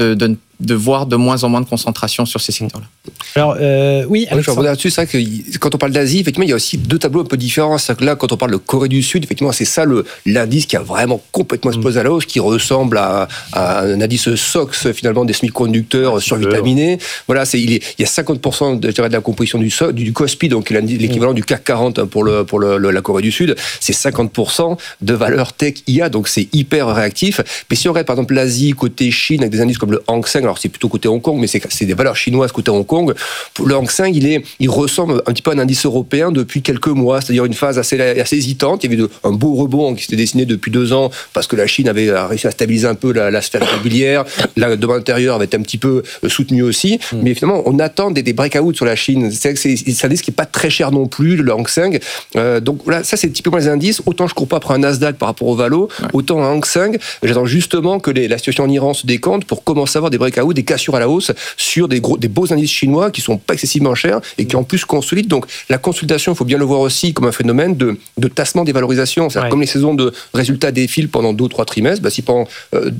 de voir de moins en moins de concentration sur ces secteurs-là. Alors, oui, je vais revenir là-dessus. C'est vrai que quand on parle d'Asie, effectivement, il y a aussi 2 tableaux un peu différents. C'est-à-dire que là, quand on parle de Corée du Sud, effectivement, c'est ça l'indice qui a vraiment complètement explosé à la hausse, qui ressemble à un indice SOX, finalement, des semi-conducteurs survitaminés. Voilà, il y a 50% de la composition du KOSPI, donc l'équivalent du CAC 40 pour la Corée du Sud. C'est 50% de valeur tech IA, donc c'est hyper réactif. Mais si on regarde, par exemple, l'Asie, côté Chine, avec des indices comme le Hang Seng, alors c'est plutôt côté Hong Kong, mais c'est des valeurs chinoises côté Hong Kong. Le Hang Seng, il ressemble un petit peu à un indice européen depuis quelques mois, c'est-à-dire une phase assez hésitante. Il y avait un beau rebond qui s'était dessiné depuis 2 ans parce que la Chine avait réussi à stabiliser un peu la sphère immobilière. La demande intérieure avait été un petit peu soutenue aussi. Mais finalement, on attend des breakouts sur la Chine. C'est un indice qui n'est pas très cher non plus, le Hang Seng. Donc voilà, ça c'est typiquement les indices. Autant je ne cours pas après un Nasdaq par rapport au Valo, autant un Hang Seng, j'attends justement que la situation en Iran se décante pour commencer à avoir des breakouts, des cassures à la hausse sur des beaux indices chinois qui sont pas excessivement chers et qui en plus consolident. Donc la consolidation, il faut bien le voir aussi comme un phénomène de tassement des valorisations. C'est-à-dire comme les saisons de résultats défilent pendant 2 ou 3 trimestres, si pendant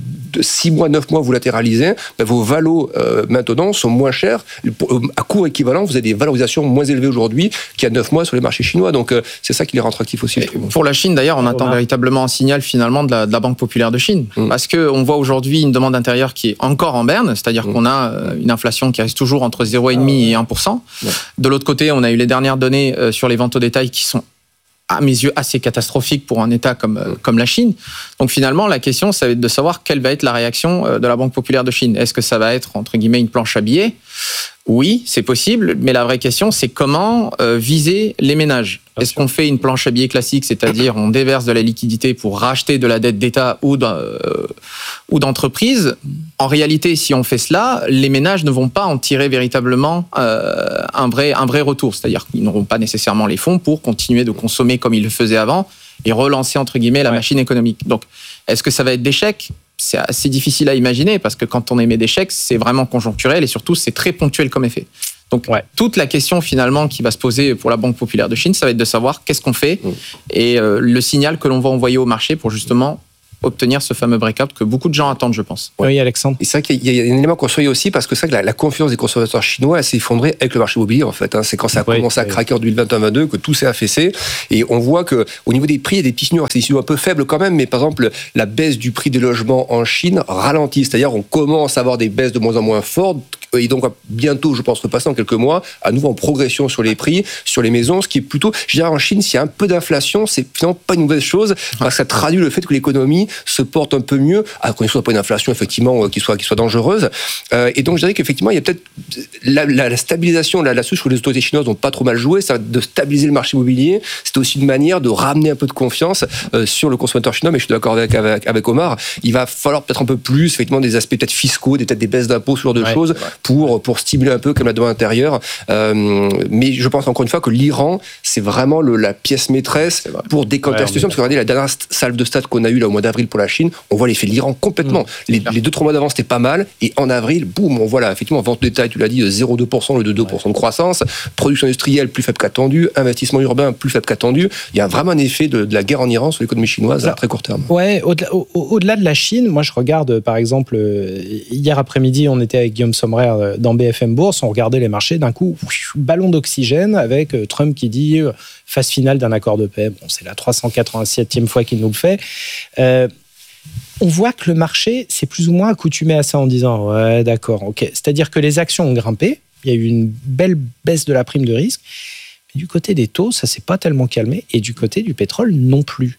6 mois, 9 mois vous latéralisez, vos valos maintenant sont moins chers. À court équivalent, vous avez des valorisations moins élevées aujourd'hui qu'il y a 9 mois sur les marchés chinois. Donc c'est ça qui les rend attractifs aussi. Pour la Chine d'ailleurs, on attend véritablement un signal finalement de la Banque populaire de Chine. Parce qu'on voit aujourd'hui une demande intérieure qui est encore en berne, c'est-à-dire qu'on a une inflation qui reste toujours entre 0,5 et 1%. De l'autre côté, on a eu les dernières données sur les ventes au détail qui sont, à mes yeux, assez catastrophiques pour un État comme la Chine. Donc finalement, la question, ça va être de savoir quelle va être la réaction de la Banque populaire de Chine. Est-ce que ça va être, entre guillemets, une planche à billets ? Oui, c'est possible, mais la vraie question, c'est comment viser les ménages. Est-ce qu'on fait une planche à billets classique, c'est-à-dire on déverse de la liquidité pour racheter de la dette d'État ou d'entreprise? En réalité, si on fait cela, les ménages ne vont pas en tirer véritablement un vrai retour. C'est-à-dire qu'ils n'auront pas nécessairement les fonds pour continuer de consommer comme ils le faisaient avant et relancer, entre guillemets, la machine économique. Donc, est-ce que ça va être des chèques? C'est assez difficile à imaginer parce que quand on émet des chèques, c'est vraiment conjoncturel et surtout, c'est très ponctuel comme effet. Donc, toute la question finalement qui va se poser pour la Banque populaire de Chine, ça va être de savoir qu'est-ce qu'on fait et le signal que l'on va envoyer au marché pour justement obtenir ce fameux break-out que beaucoup de gens attendent, je pense. Oui, Alexandre. Et c'est vrai qu'il y a un élément qu'on surveille aussi, parce que c'est vrai que la confiance des consommateurs chinois s'est effondrée avec le marché immobilier, en fait. C'est quand ça a commencé à craquer en 2021-2022 que tout s'est affaissé. Et on voit qu'au niveau des prix, il y a des petits signaux. C'est des signaux un peu faibles quand même, mais par exemple, la baisse du prix des logements en Chine ralentit. C'est-à-dire, on commence à avoir des baisses de moins en moins fortes. Et donc, bientôt, je pense, repasser en quelques mois, à nouveau en progression sur les prix, sur les maisons, ce qui est plutôt, je dirais, en Chine, s'il y a un peu d'inflation, c'est finalement pas une mauvaise chose, parce que ça traduit le fait que l'économie se porte un peu mieux, à condition de pas une inflation, effectivement, qui soit dangereuse. Et donc, je dirais qu'effectivement, il y a peut-être la stabilisation là-dessus, je trouve que les autorités chinoises n'ont pas trop mal joué, ça de stabiliser le marché immobilier, c'est aussi une manière de ramener un peu de confiance sur le consommateur chinois, mais je suis d'accord avec Omar, il va falloir peut-être un peu plus, effectivement, des aspects peut-être fiscaux, peut-être des baisses d'impôts, ce genre de choses, pour stimuler un peu comme la demande intérieure. Mais je pense encore une fois que l'Iran, c'est vraiment la pièce maîtresse pour décanter la situation. Parce que regardez, la dernière salve de stats qu'on a eue là, au mois d'avril pour la Chine, on voit l'effet de l'Iran complètement. Les 2-3 mois d'avant, c'était pas mal. Et en avril, boum, on voit là, effectivement, vente de détail, tu l'as dit, 0,2% au lieu de 2% de croissance. Production industrielle plus faible qu'attendu. Investissement urbain plus faible qu'attendu. Il y a vraiment un effet de la guerre en Iran sur l'économie chinoise à très court terme. Ouais, au-delà de la Chine, moi je regarde, par exemple, hier après-midi, on était avec Guillaume Sommerer dans BFM Bourse, on regardait les marchés, d'un coup, ballon d'oxygène avec Trump qui dit phase finale d'un accord de paix. Bon, c'est la 387e fois qu'il nous le fait. On voit que le marché s'est plus ou moins accoutumé à ça en disant ouais, d'accord, ok. C'est-à-dire que les actions ont grimpé, il y a eu une belle baisse de la prime de risque, mais du côté des taux, ça s'est pas tellement calmé, et du côté du pétrole non plus.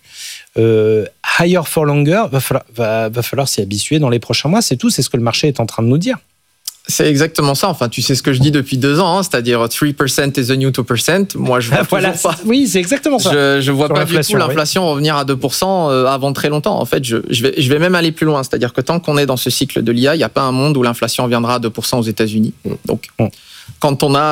Higher for longer, va falloir s'y habituer dans les prochains mois, c'est tout, c'est ce que le marché est en train de nous dire. C'est exactement ça. Enfin, tu sais ce que je dis depuis 2 ans, hein, c'est-à-dire 3% is the new 2%. Moi, je vois toujours pas. Oui, c'est exactement ça. Je vois pas du tout l'inflation revenir à 2% avant très longtemps. En fait, je vais même aller plus loin. C'est-à-dire que tant qu'on est dans ce cycle de l'IA, il n'y a pas un monde où l'inflation reviendra à 2% aux États-Unis. Donc, quand on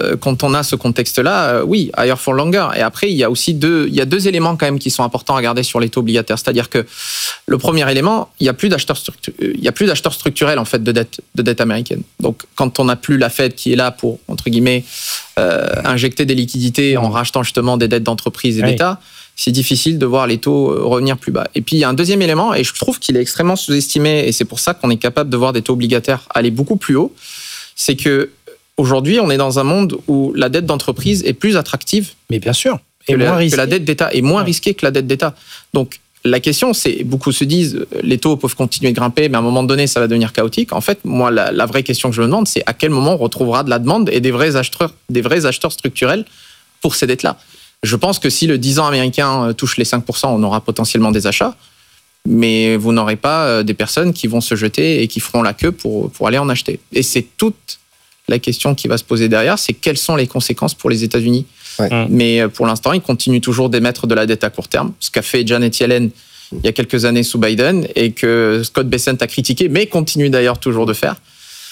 a ce contexte-là, oui, higher for longer. Et après, il y a aussi deux éléments quand même qui sont importants à garder sur les taux obligataires. C'est-à-dire que le premier élément, il y a plus d'acheteurs structurels en fait de dette américaine. Donc, quand on n'a plus la Fed qui est là pour entre guillemets injecter des liquidités en rachetant justement des dettes d'entreprises et d'État, c'est difficile de voir les taux revenir plus bas. Et puis, il y a un deuxième élément, et je trouve qu'il est extrêmement sous-estimé, et c'est pour ça qu'on est capable de voir des taux obligataires aller beaucoup plus haut, c'est que aujourd'hui, on est dans un monde où la dette d'entreprise est plus attractive. Mais bien sûr. Que la dette d'État est moins risquée que la dette d'État. Donc, la question, c'est, beaucoup se disent, les taux peuvent continuer de grimper, mais à un moment donné, ça va devenir chaotique. En fait, moi, la vraie question que je me demande, c'est à quel moment on retrouvera de la demande et des vrais acheteurs structurels pour ces dettes-là. Je pense que si le 10 ans américain touche les 5%, on aura potentiellement des achats, mais vous n'aurez pas des personnes qui vont se jeter et qui feront la queue pour aller en acheter. Et c'est toute la question qui va se poser derrière, c'est quelles sont les conséquences pour les États-Unis. Mais pour l'instant, ils continuent toujours d'émettre de la dette à court terme, ce qu'a fait Janet Yellen il y a quelques années sous Biden et que Scott Bessent a critiqué, mais continue d'ailleurs toujours de faire.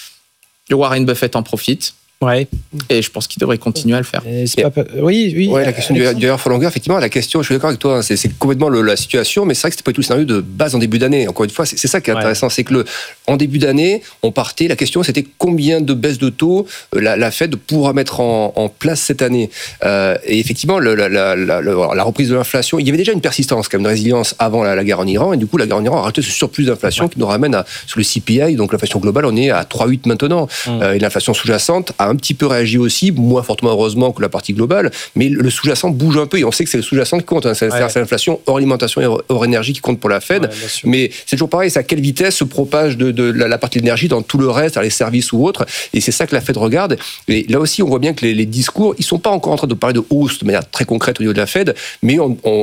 Le Warren Buffett en profite. Ouais. Et je pense qu'il devrait continuer à le faire. Oui. Ouais, la question du higher for longer, effectivement, la question, je suis d'accord avec toi, c'est complètement la situation, mais c'est vrai que c'était pas du tout le scénario de base en début d'année. Encore une fois, c'est ça qui est intéressant, c'est que en début d'année, on partait, la question c'était combien de baisses de taux la Fed pourra mettre en place cette année. Et effectivement, la reprise de l'inflation, il y avait déjà une persistance, quand même, de résilience avant la guerre en Iran, et du coup, la guerre en Iran a rajouté ce surplus d'inflation qui nous ramène sur le CPI, donc l'inflation globale, on est à 3,8 maintenant, et l'inflation sous-jacente à un petit peu réagi aussi, moins fortement heureusement que la partie globale, mais le sous-jacent bouge un peu et on sait que c'est le sous-jacent qui compte. C'est l'inflation hors alimentation et hors énergie qui compte pour la Fed. Mais c'est toujours pareil, c'est à quelle vitesse se propage de la partie de l'énergie dans tout le reste, dans les services ou autres. Et c'est ça que la Fed regarde. Et là aussi, on voit bien que les discours, ils sont pas encore en train de parler de hausse de manière très concrète au niveau de la Fed, mais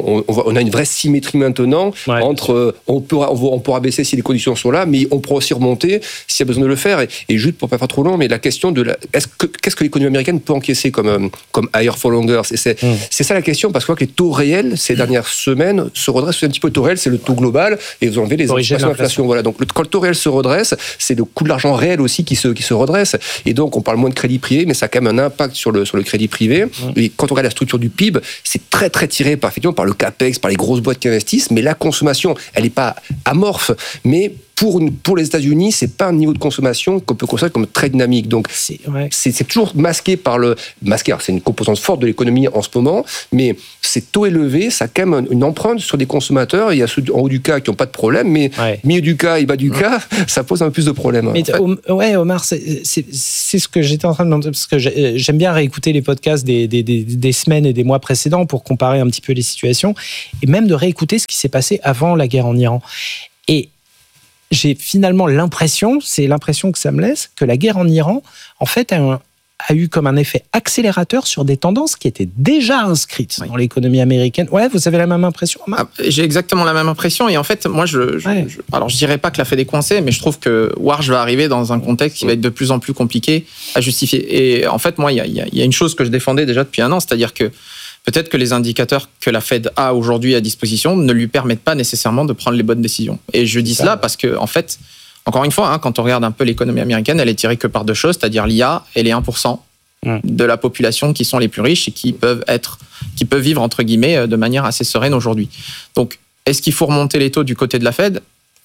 on a une vraie symétrie maintenant entre on pourra baisser si les conditions sont là, mais on pourra aussi remonter s'il y a besoin de le faire. Et juste pour pas faire trop long, mais la question de qu'est-ce que l'économie américaine peut encaisser comme higher for longer, c'est ça la question, parce que les taux réels ces dernières semaines se redressent un petit peu. Le taux réel, c'est le taux global, et vous enlevez les anticipations d'inflation. Voilà. Donc quand le taux réel se redresse, c'est le coût de l'argent réel aussi qui se redresse. Et donc on parle moins de crédit privé, mais ça a quand même un impact sur le crédit privé. Et quand on regarde la structure du PIB, c'est très très tiré par le capex, par les grosses boîtes qui investissent, mais la consommation, elle n'est pas amorphe, mais pour les États-Unis, c'est pas un niveau de consommation qu'on peut considérer comme très dynamique. Donc c'est toujours masqué par alors c'est une composante forte de l'économie en ce moment, mais ces taux élevés, ça a quand même une empreinte sur des consommateurs. Il y a ceux en haut du cas qui n'ont pas de problème, mais milieu du cas et bas du cas, ça pose un peu plus de problèmes. Mais Omar, c'est ce que j'étais en train de demander, parce que j'aime bien réécouter les podcasts des semaines et des mois précédents pour comparer un petit peu les situations, et même de réécouter ce qui s'est passé avant la guerre en Iran. Et j'ai finalement l'impression, c'est l'impression que ça me laisse, que la guerre en Iran, en fait, a eu comme un effet accélérateur sur des tendances qui étaient déjà inscrites dans l'économie américaine. Ouais, vous avez la même impression, Marc ? J'ai exactement la même impression. Et en fait, moi, alors je dirais pas que la Fed est coincée, mais je trouve que Warsh va arriver dans un contexte qui va être de plus en plus compliqué à justifier. Et en fait, moi, il y a une chose que je défendais déjà depuis un an, c'est-à-dire que peut-être que les indicateurs que la Fed a aujourd'hui à disposition ne lui permettent pas nécessairement de prendre les bonnes décisions. Et je dis cela parce que, en fait, encore une fois, quand on regarde un peu l'économie américaine, elle est tirée que par deux choses, c'est-à-dire l'IA et les 1% de la population qui sont les plus riches et qui peuvent vivre, entre guillemets, de manière assez sereine aujourd'hui. Donc, est-ce qu'il faut remonter les taux du côté de la Fed ?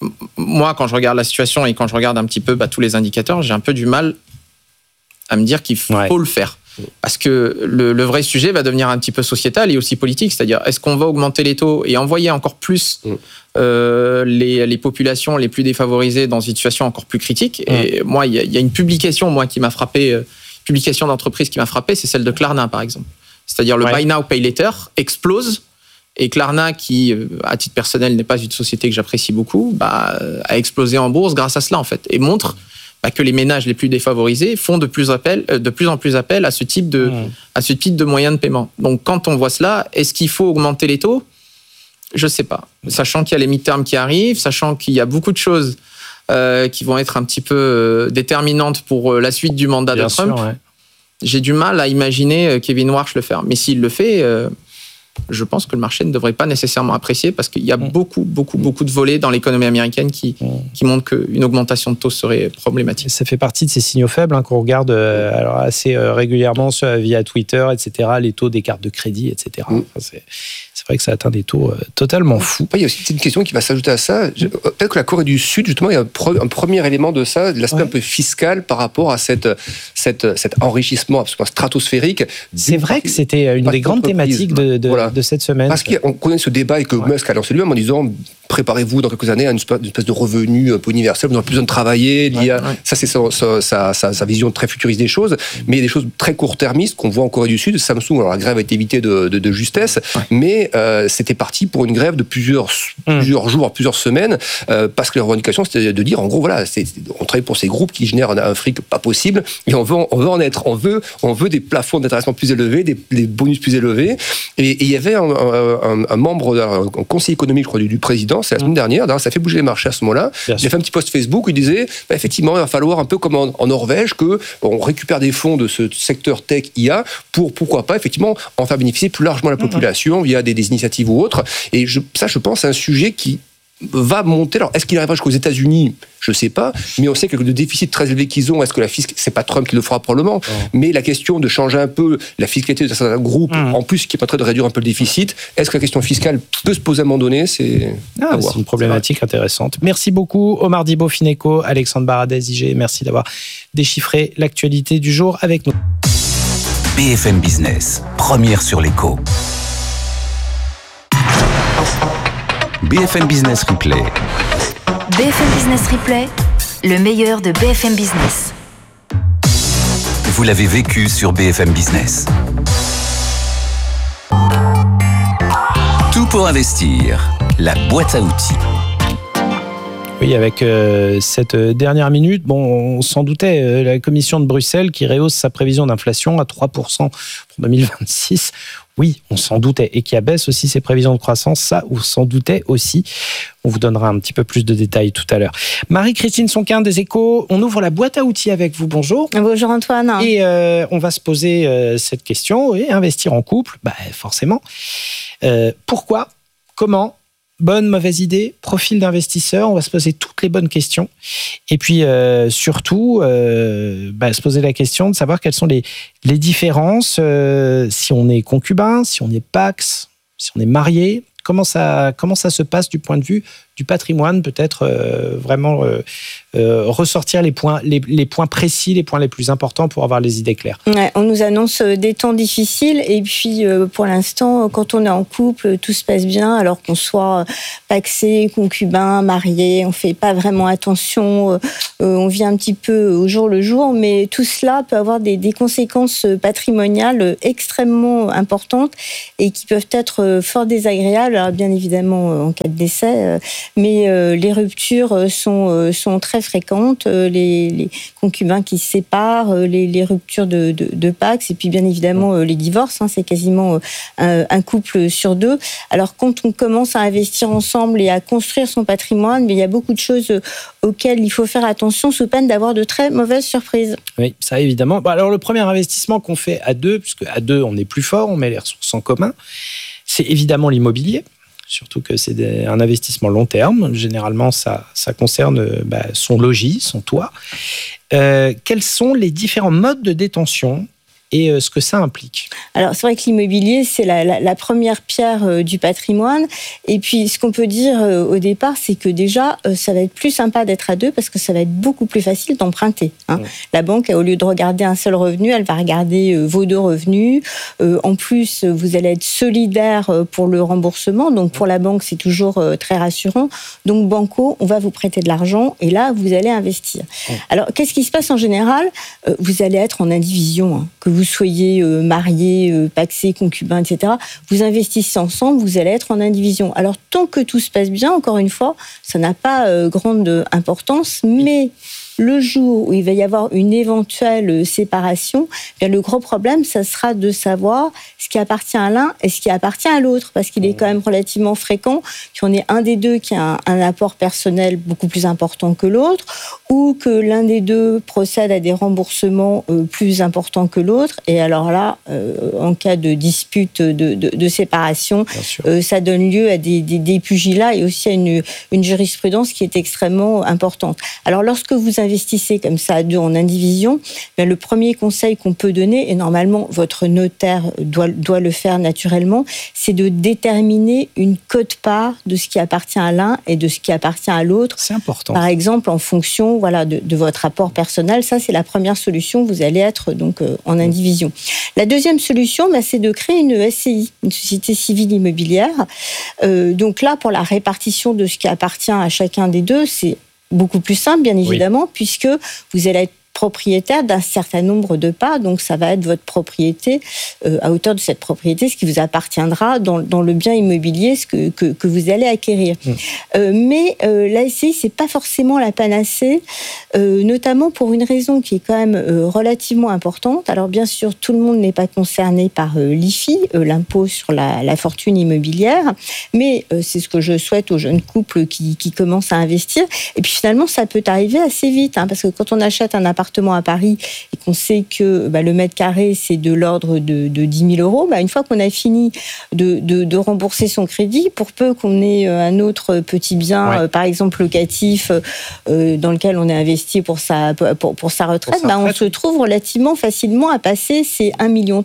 Moi, quand je regarde la situation et quand je regarde un petit peu tous les indicateurs, j'ai un peu du mal à me dire qu'il faut le faire. Parce que le vrai sujet va devenir un petit peu sociétal et aussi politique, c'est-à-dire est-ce qu'on va augmenter les taux et envoyer encore plus les populations les plus défavorisées dans une situation encore plus critique. Et moi, il y a une publication qui m'a frappé, publication d'entreprise qui m'a frappé, c'est celle de Klarna par exemple. C'est-à-dire le Buy Now Pay Later explose, et Klarna, qui à titre personnel n'est pas une société que j'apprécie beaucoup, a explosé en bourse grâce à cela en fait, et montre que les ménages les plus défavorisés font de plus en plus appel à ce type de moyens de paiement. Donc, quand on voit cela, est-ce qu'il faut augmenter les taux ? Je ne sais pas. Sachant qu'il y a les mid-terms qui arrivent, sachant qu'il y a beaucoup de choses qui vont être un petit peu déterminantes pour la suite du mandat de Trump, j'ai du mal à imaginer Kevin Warsh le faire. Mais s'il le fait, je pense que le marché ne devrait pas nécessairement apprécier, parce qu'il y a beaucoup de volets dans l'économie américaine qui montrent qu'une augmentation de taux serait problématique. Ça fait partie de ces signaux faibles qu'on regarde alors assez régulièrement via Twitter, etc., les taux des cartes de crédit, etc. Enfin, c'est vrai que ça atteint des taux totalement fous. Il y a aussi une question qui va s'ajouter à ça. Peut-être que la Corée du Sud, justement, il y a un premier élément de ça, l'aspect un peu fiscal par rapport à cet enrichissement absolument stratosphérique. C'est vrai que c'était une des grandes thématiques de cette semaine. Parce qu'on connaît ce débat et que Musk a lancé lui-même en disant préparez-vous dans quelques années à une espèce de revenu un peu universel, vous n'aurez plus besoin de travailler. Ça, c'est sa vision très futuriste des choses. Mais il y a des choses très court-termistes qu'on voit en Corée du Sud. Samsung, alors la grève a été évitée de justesse, mais c'était parti pour une grève de plusieurs jours, plusieurs semaines, parce que la revendication, c'était de dire, en gros, voilà, on travaille pour ces groupes qui génèrent un fric pas possible, et on veut en être. On veut des plafonds d'intéressement plus élevés, des bonus plus élevés. Et il y avait un membre, un conseiller économique, je crois, du président, c'est la semaine dernière, ça fait bouger les marchés à ce moment-là. Il a fait un petit post Facebook où il disait, effectivement, il va falloir un peu comme en Norvège, on récupère des fonds de ce secteur tech IA pour, pourquoi pas, effectivement, en faire bénéficier plus largement la population via des initiatives ou autres. Et je pense, c'est un sujet qui va monter. Alors, est-ce qu'il arrivera jusqu'aux États-Unis ? Je ne sais pas, mais on sait que le déficit très élevé qu'ils ont, est-ce que c'est pas Trump qui le fera probablement, mais la question de changer un peu la fiscalité de certains groupes, en plus qui est en train de réduire un peu le déficit, est-ce que la question fiscale peut se poser à un moment donné ? C'est une problématique intéressante. Merci beaucoup Omar Dibo-Fineco, Alexandre Baradez, IG, merci d'avoir déchiffré l'actualité du jour avec nous. BFM Business, première sur l'écho. BFM Business Replay. BFM Business Replay, le meilleur de BFM Business. vous l'avez vécu sur BFM Business. Tout pour investir, la boîte à outils. Oui, avec cette dernière minute, on s'en doutait, la commission de Bruxelles qui rehausse sa prévision d'inflation à 3% pour 2026. Oui, on s'en doutait. Et qui abaisse aussi ses prévisions de croissance, ça, on s'en doutait aussi. On vous donnera un petit peu plus de détails tout à l'heure. Marie-Christine Sonquin des Échos, on ouvre la boîte à outils avec vous. Bonjour. Bonjour Antoine. Et on va se poser cette question. Et investir en couple, forcément. Pourquoi ? Comment ? Bonne, mauvaise idée, profil d'investisseur, on va se poser toutes les bonnes questions. Et puis surtout, se poser la question de savoir quelles sont les différences, si on est concubin, si on est pax, si on est marié. Comment ça se passe du point de vue du patrimoine, peut-être vraiment ressortir les points précis, les points les plus importants pour avoir les idées claires. Ouais, on nous annonce des temps difficiles et puis pour l'instant, quand on est en couple, tout se passe bien, alors qu'on soit paxé, concubin, marié, on fait pas vraiment attention, on vit un petit peu au jour le jour, mais tout cela peut avoir des conséquences patrimoniales extrêmement importantes et qui peuvent être fort désagréables, alors bien évidemment en cas de décès, mais les ruptures sont très fréquentes, les concubins qui se séparent, les ruptures de Pax, et puis bien évidemment les divorces, c'est quasiment un couple sur deux. Alors quand on commence à investir ensemble et à construire son patrimoine, mais il y a beaucoup de choses auxquelles il faut faire attention sous peine d'avoir de très mauvaises surprises. Oui, ça évidemment. Alors le premier investissement qu'on fait à deux, puisque à deux on est plus fort, on met les ressources en commun, c'est évidemment l'immobilier. Surtout que c'est un investissement long terme. Généralement, ça concerne son logis, son toit. Quels sont les différents modes de détention et ce que ça implique? Alors, c'est vrai que l'immobilier, c'est la première pierre du patrimoine. Et puis, ce qu'on peut dire au départ, c'est que déjà, ça va être plus sympa d'être à deux parce que ça va être beaucoup plus facile d'emprunter. La banque, au lieu de regarder un seul revenu, elle va regarder vos deux revenus. En plus, vous allez être solidaire pour le remboursement. Donc, pour la banque, c'est toujours très rassurant. Donc, banco, on va vous prêter de l'argent et là, vous allez investir. Alors, qu'est-ce qui se passe en général ? Vous allez être en indivision, que vous soyez marié, paxé, concubin, etc. Vous investissez ensemble, vous allez être en indivision. Alors, tant que tout se passe bien, encore une fois, ça n'a pas grande importance, mais le jour où il va y avoir une éventuelle séparation, bien le gros problème, ça sera de savoir ce qui appartient à l'un et ce qui appartient à l'autre, parce qu'il est quand même relativement fréquent qu'on ait un des deux qui a un apport personnel beaucoup plus important que l'autre, ou que l'un des deux procède à des remboursements plus importants que l'autre. Et alors là, en cas de dispute de séparation, ça donne lieu à des pugilats et aussi à une jurisprudence qui est extrêmement importante. Alors lorsque vous investissez comme ça à deux en indivision, bien, le premier conseil qu'on peut donner, et normalement votre notaire doit le faire naturellement, c'est de déterminer une quote-part de ce qui appartient à l'un et de ce qui appartient à l'autre. C'est important. Par exemple, en fonction de votre rapport personnel. Ça, c'est la première solution. Vous allez être donc en indivision. La deuxième solution, c'est de créer une SCI, une société civile immobilière. Donc là, pour la répartition de ce qui appartient à chacun des deux, c'est beaucoup plus simple, bien évidemment, puisque vous allez être propriétaire d'un certain nombre de parts, donc ça va être votre propriété, à hauteur de cette propriété, ce qui vous appartiendra dans le bien immobilier, ce que vous allez acquérir. Mais la SCI, c'est pas forcément la panacée, notamment pour une raison qui est quand même relativement importante. Alors bien sûr, tout le monde n'est pas concerné par l'IFI, l'impôt sur la fortune immobilière, mais c'est ce que je souhaite aux jeunes couples qui commencent à investir. Et puis finalement, ça peut arriver assez vite, parce que quand on achète un appartement à Paris et qu'on sait que le mètre carré, c'est de l'ordre de 10 000 euros, une fois qu'on a fini de rembourser son crédit, pour peu qu'on ait un autre petit bien, par exemple locatif, dans lequel on est investi pour sa retraite, on se trouve relativement facilement à passer ces 1,3 million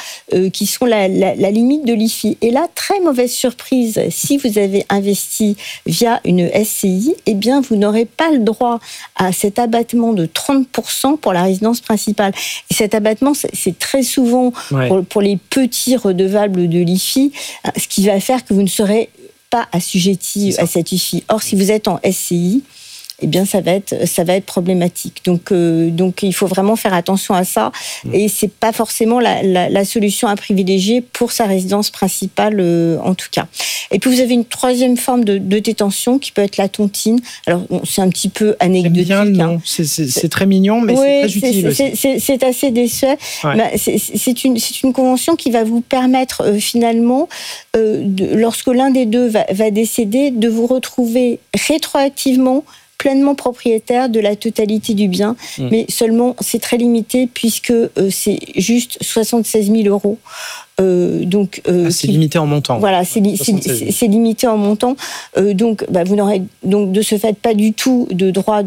qui sont la limite de l'IFI. Et là, très mauvaise surprise, si vous avez investi via une SCI, eh bien, vous n'aurez pas le droit à cet abattement de 30% pour la résidence principale. Et cet abattement, c'est très souvent pour les petits redevables de l'IFI, ce qui va faire que vous ne serez pas assujetti à cette IFI. Or, si vous êtes en SCI, eh bien ça va être problématique. Donc il faut vraiment faire attention à ça, et c'est pas forcément la solution à privilégier pour sa résidence principale en tout cas. Et puis vous avez une troisième forme de détention qui peut être la tontine. Alors c'est un petit peu anecdotique. J'aime bien le nom. C'est très mignon, mais c'est très utile aussi. C'est assez désuet. Ouais. Bah, c'est une convention qui va vous permettre finalement, lorsque l'un des deux va décéder, de vous retrouver rétroactivement pleinement propriétaire de la totalité du bien, mais seulement c'est très limité puisque c'est juste 76 000 €. C'est limité en montant. Voilà, c'est limité en montant. Donc, vous n'aurez donc de ce fait pas du tout de droit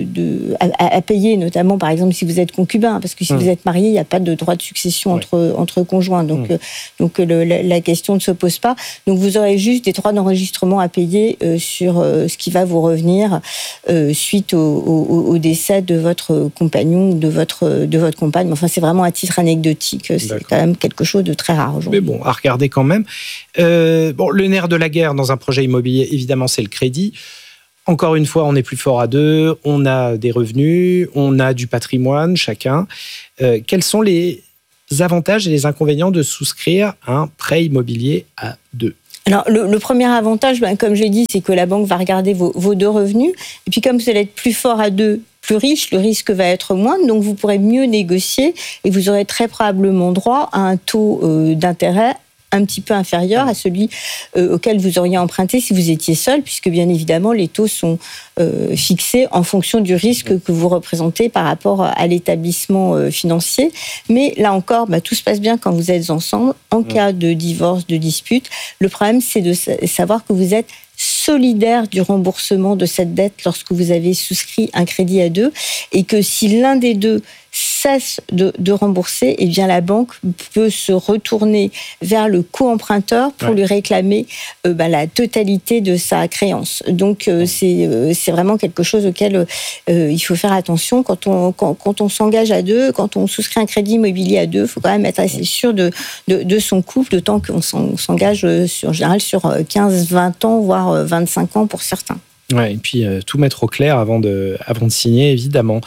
à payer, notamment par exemple si vous êtes concubin, parce que si vous êtes marié, il n'y a pas de droit de succession entre conjoints. Donc la question ne se pose pas. Donc vous aurez juste des droits d'enregistrement à payer sur ce qui va vous revenir suite au décès de votre compagnon ou de votre compagne. Enfin, c'est vraiment à titre anecdotique. C'est quand même quelque chose de très rare aujourd'hui. Mais bon, à regarder quand même. Le nerf de la guerre dans un projet immobilier, évidemment, c'est le crédit. Encore une fois, on est plus fort à deux, on a des revenus, on a du patrimoine chacun. Quels sont les avantages et les inconvénients de souscrire un prêt immobilier à deux ? Alors, le premier avantage, comme je l'ai dit, c'est que la banque va regarder vos deux revenus. Et puis, comme vous allez être plus fort à deux, plus riche, le risque va être moindre, donc vous pourrez mieux négocier et vous aurez très probablement droit à un taux d'intérêt un petit peu inférieur à celui auquel vous auriez emprunté si vous étiez seul, puisque bien évidemment les taux sont fixés en fonction du risque que vous représentez par rapport à l'établissement financier. Mais là encore, tout se passe bien quand vous êtes ensemble. En cas de divorce, de dispute, le problème c'est de savoir que vous êtes solidaire du remboursement de cette dette lorsque vous avez souscrit un crédit à deux, et que si l'un des deux cesse de rembourser, eh bien la banque peut se retourner vers le co-emprunteur pour lui réclamer la totalité de sa créance. Donc c'est vraiment quelque chose auquel il faut faire attention quand on s'engage à deux, quand on souscrit un crédit immobilier à deux. Il faut quand même être assez sûr de son couple, d'autant qu'on s'engage en général sur 15-20 ans, voire 25 ans pour certains. Ouais, et puis tout mettre au clair avant de signer, évidemment.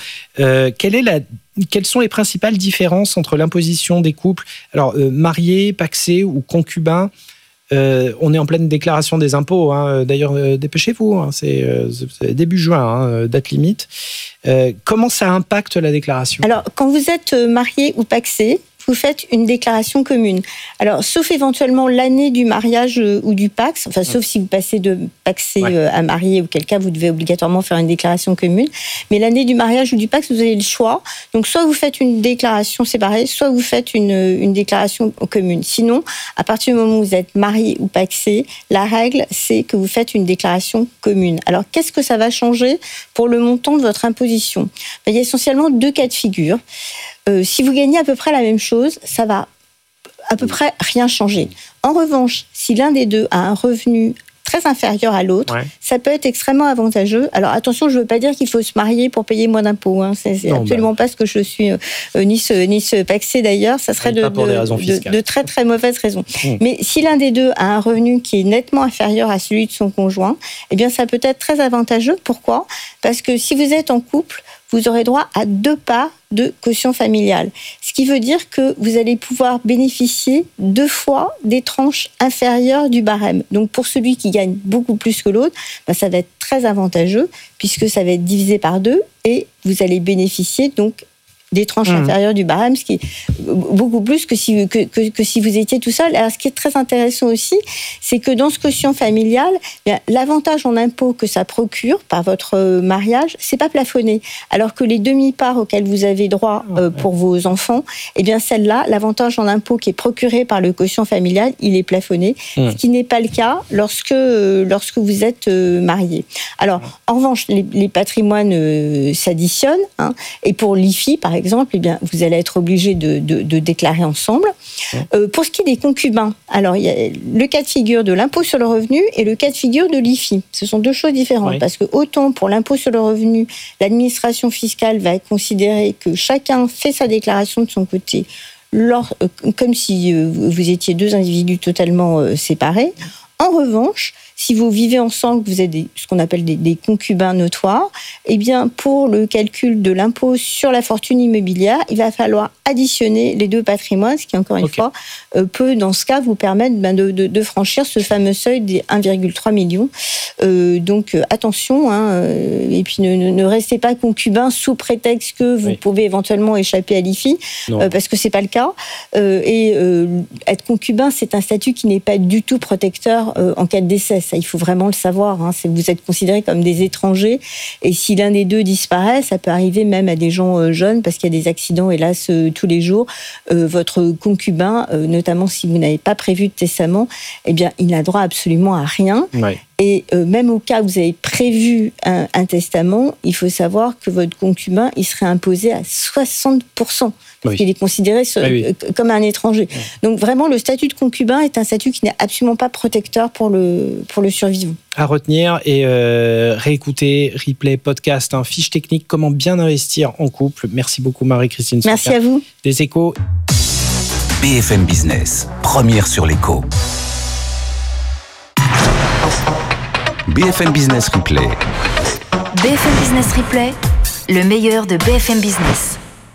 Quelles sont les principales différences entre l'imposition des couples, alors mariés, pacsés ou concubins? On est en pleine déclaration des impôts, hein. D'ailleurs, dépêchez-vous, hein. C'est début juin, date limite. Comment ça impacte la déclaration? Alors, quand vous êtes marié ou pacsé, vous faites une déclaration commune. Alors, sauf éventuellement l'année du mariage ou du Pacs, enfin, sauf si vous passez de pacsé à marié, auquel cas vous devez obligatoirement faire une déclaration commune. Mais l'année du mariage ou du Pacs, vous avez le choix. Donc, soit vous faites une déclaration séparée, soit vous faites une déclaration commune. Sinon, à partir du moment où vous êtes marié ou pacsé, la règle, c'est que vous faites une déclaration commune. Alors, qu'est-ce que ça va changer pour le montant de votre imposition? Il y a essentiellement deux cas de figure. Si vous gagnez à peu près la même chose, ça va à peu près rien changer. En revanche, si l'un des deux a un revenu très inférieur à l'autre, ça peut être extrêmement avantageux. Alors attention, je ne veux pas dire qu'il faut se marier pour payer moins d'impôts. Hein. C'est absolument pas ce que je suis, ni ce pacsé d'ailleurs. Ça serait de très très mauvaises raisons. Mais si l'un des deux a un revenu qui est nettement inférieur à celui de son conjoint, eh bien ça peut être très avantageux. Pourquoi ? Parce que si vous êtes en couple, vous aurez droit à 2 parts de quotient familial. Ce qui veut dire que vous allez pouvoir bénéficier 2 fois des tranches inférieures du barème. Donc pour celui qui gagne beaucoup plus que l'autre, ça va être très avantageux puisque ça va être divisé par 2 et vous allez bénéficier donc des tranches inférieures du barème, ce qui est beaucoup plus que si vous étiez tout seul. Alors, ce qui est très intéressant aussi, c'est que dans ce quotient familial, l'avantage en impôt que ça procure par votre mariage, c'est pas plafonné. Alors que les demi-parts auxquelles vous avez droit pour vos enfants, eh bien celle-là, l'avantage en impôt qui est procuré par le quotient familial, il est plafonné, ce qui n'est pas le cas lorsque vous êtes marié. Alors, en revanche, les patrimoines s'additionnent, hein, et pour l'IFI, par exemple, eh bien, vous allez être obligé de déclarer ensemble. Pour ce qui est des concubins, alors il y a le cas de figure de l'impôt sur le revenu et le cas de figure de l'IFI. Ce sont 2 choses différentes, parce que autant pour l'impôt sur le revenu, l'administration fiscale va considérer que chacun fait sa déclaration de son côté, comme si vous étiez 2 individus totalement séparés. En revanche, Si vous vivez ensemble, vous êtes ce qu'on appelle des concubins notoires, eh bien, pour le calcul de l'impôt sur la fortune immobilière, il va falloir additionner les deux patrimoines, ce qui, encore une fois, peut, dans ce cas, vous permettre de franchir ce fameux seuil des 1,3 million. Donc, attention, et puis ne restez pas concubin sous prétexte que vous pouvez éventuellement échapper à l'IFI, parce que c'est pas le cas. Être concubin, c'est un statut qui n'est pas du tout protecteur en cas de décès. Ça, il faut vraiment le savoir. Vous êtes considérés comme des étrangers, et si l'un des deux disparaît, ça peut arriver même à des gens jeunes, parce qu'il y a des accidents, hélas, tous les jours. Votre concubin, notamment si vous n'avez pas prévu de testament, eh bien, il n'a droit absolument à rien. Ouais. Et même au cas où vous avez prévu un testament, il faut savoir que votre concubin, il serait imposé à 60%. Parce qu'il est considéré comme un étranger. Oui. Donc vraiment, le statut de concubin est un statut qui n'est absolument pas protecteur pour le survivant. À retenir et réécouter, replay, podcast, fiche technique, comment bien investir en couple. Merci beaucoup Marie-Christine. Merci à vous. Des Échos. BFM Business, première sur l'écho. BFM Business Replay. BFM Business Replay, le meilleur de BFM Business.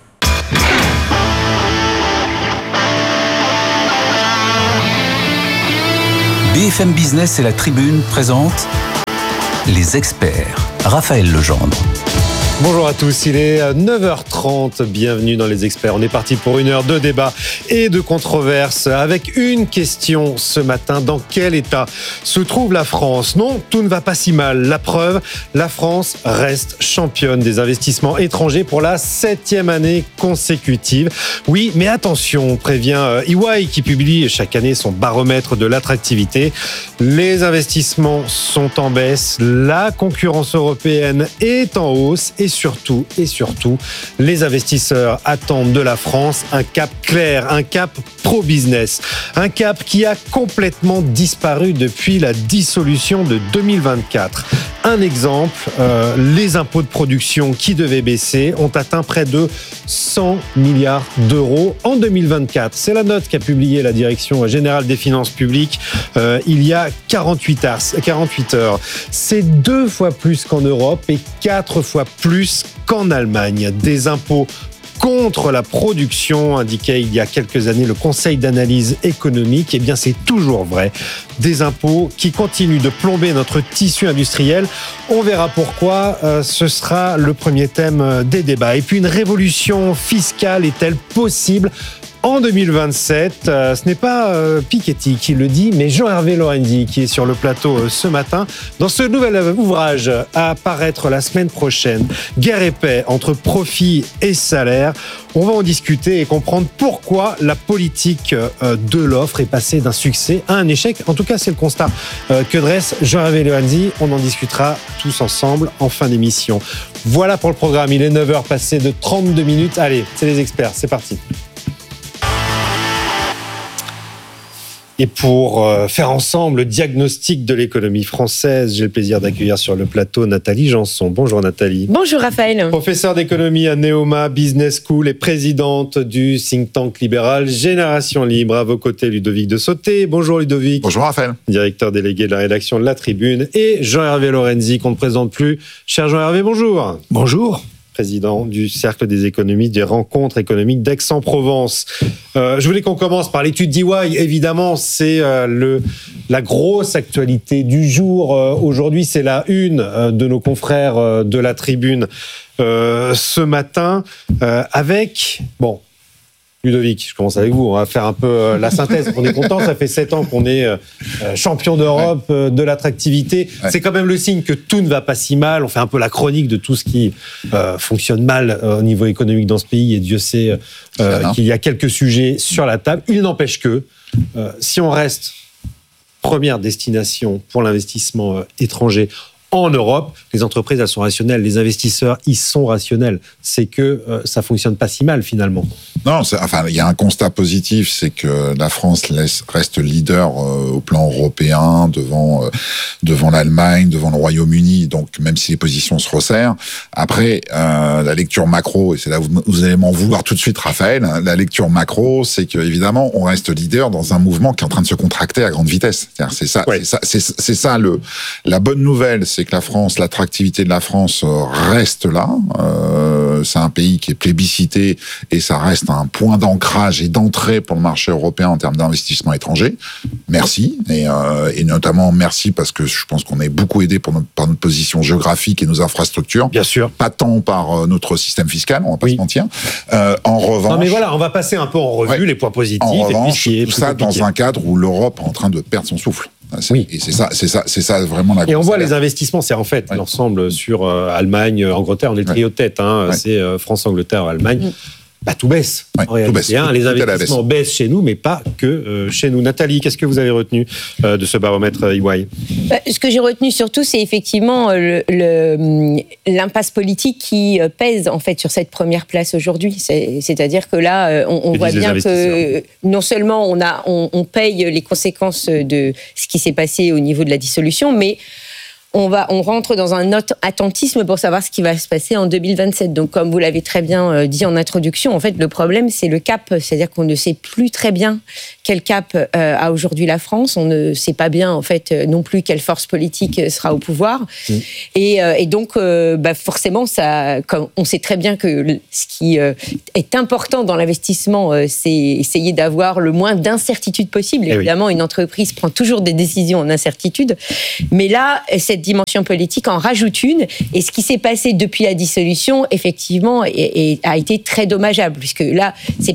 BFM Business et la Tribune présentent les experts. Raphaël Legendre. Bonjour à tous, il est 9h30, bienvenue dans les experts. On est parti pour une heure de débat et de controverse avec une question ce matin. Dans quel état se trouve la France ? Non, tout ne va pas si mal. La preuve, la France reste championne des investissements étrangers pour la 7e année consécutive. Oui, mais attention, prévient EY qui publie chaque année son baromètre de l'attractivité. Les investissements sont en baisse, la concurrence européenne est en hausse et surtout, les investisseurs attendent de la France un cap clair, un cap pro-business, un cap qui a complètement disparu depuis la dissolution de 2024. Un exemple, les impôts de production qui devaient baisser ont atteint près de 100 milliards d'euros en 2024. C'est la note qu'a publiée la Direction générale des finances publiques il y a 48 heures. C'est 2 fois plus qu'en Europe et 4 fois plus qu'en Allemagne. Des impôts contre la production, indiquait il y a quelques années le Conseil d'analyse économique. Eh bien, c'est toujours vrai. Des impôts qui continuent de plomber notre tissu industriel. On verra pourquoi. Ce sera le premier thème des débats. Et puis, une révolution fiscale est-elle possible en 2027? Ce n'est pas Piketty qui le dit, mais Jean-Hervé Lorenzi qui est sur le plateau ce matin. Dans ce nouvel ouvrage à paraître la semaine prochaine, Guerre et paix entre profit et salaire. On va en discuter et comprendre pourquoi la politique de l'offre est passée d'un succès à un échec. En tout cas, c'est le constat que dresse Jean-Hervé Lorenzi. On en discutera tous ensemble en fin d'émission. Voilà pour le programme. Il est 9h passé de 32 minutes. Allez, c'est les experts. C'est parti. Et pour faire ensemble le diagnostic de l'économie française, j'ai le plaisir d'accueillir sur le plateau Nathalie Janson. Bonjour Nathalie. Bonjour Raphaël. Professeure d'économie à Neoma Business School et présidente du think tank libéral Génération Libre. À vos côtés, Ludovic de Sauté. Bonjour Ludovic. Bonjour Raphaël. Directeur délégué de la rédaction de La Tribune. Et Jean-Hervé Lorenzi, qu'on ne présente plus. Cher Jean-Hervé, bonjour. Bonjour. Président du Cercle des économies des rencontres économiques d'Aix-en-Provence. Je voulais qu'on commence par l'étude d'EY. Évidemment, c'est la grosse actualité du jour. Aujourd'hui, c'est la une de nos confrères de La Tribune ce matin avec... Bon, Ludovic, je commence avec vous. On va faire un peu la synthèse. On est content, ça fait 7 ans qu'on est champion d'Europe de l'attractivité. Ouais. C'est quand même le signe que tout ne va pas si mal. On fait un peu la chronique de tout ce qui fonctionne mal au niveau économique dans ce pays. Et Dieu sait qu'il y a quelques sujets sur la table. Il n'empêche que si on reste première destination pour l'investissement étranger en Europe, les entreprises, elles sont rationnelles, les investisseurs, ils sont rationnels. C'est que ça fonctionne pas si mal finalement. Non, il y a un constat positif, c'est que la France reste leader au plan européen devant l'Allemagne, devant le Royaume-Uni. Donc même si les positions se resserrent, après la lecture macro, et c'est là où vous allez m'en vouloir tout de suite, Raphaël. La lecture macro, c'est que évidemment on reste leader dans un mouvement qui est en train de se contracter à grande vitesse. C'est ça, la bonne nouvelle, c'est que la France, l'attractivité de la France reste là. C'est un pays qui est plébiscité et ça reste un point d'ancrage et d'entrée pour le marché européen en termes d'investissement étranger. Merci. Et notamment merci parce que je pense qu'on est beaucoup aidé par notre position géographique et nos infrastructures. Bien sûr. Pas tant par notre système fiscal, on va pas se mentir. En revanche. Non mais voilà, on va passer un peu en revue les points positifs. En revanche, et puis, tout ça dans un cadre où l'Europe est en train de perdre son souffle. Et c'est ça vraiment la. Et on voit les investissements, c'est en fait l'ensemble sur Allemagne, Angleterre, on est le trio de tête, c'est France, Angleterre, Allemagne. Tout baisse. En réalité, les investissements baissent chez nous, mais pas que chez nous. Nathalie, qu'est-ce que vous avez retenu de ce baromètre EY ? Ce que j'ai retenu surtout, c'est effectivement l'impasse politique qui pèse en fait sur cette première place aujourd'hui. C'est-à-dire que là, on voit bien que non seulement on paye les conséquences de ce qui s'est passé au niveau de la dissolution, mais on rentre dans un attentisme pour savoir ce qui va se passer en 2027. Donc, comme vous l'avez très bien dit en introduction, en fait, le problème, c'est le cap. C'est-à-dire qu'on ne sait plus très bien quel cap a aujourd'hui la France. On ne sait pas bien, en fait, non plus quelle force politique sera au pouvoir. Et donc, forcément, comme on sait très bien que ce qui est important dans l'investissement, c'est essayer d'avoir le moins d'incertitude possible. Évidemment, une entreprise prend toujours des décisions en incertitude. Mais là, cette dimension politique en rajoute une. Et ce qui s'est passé depuis la dissolution, effectivement, a été très dommageable, puisque là, c'est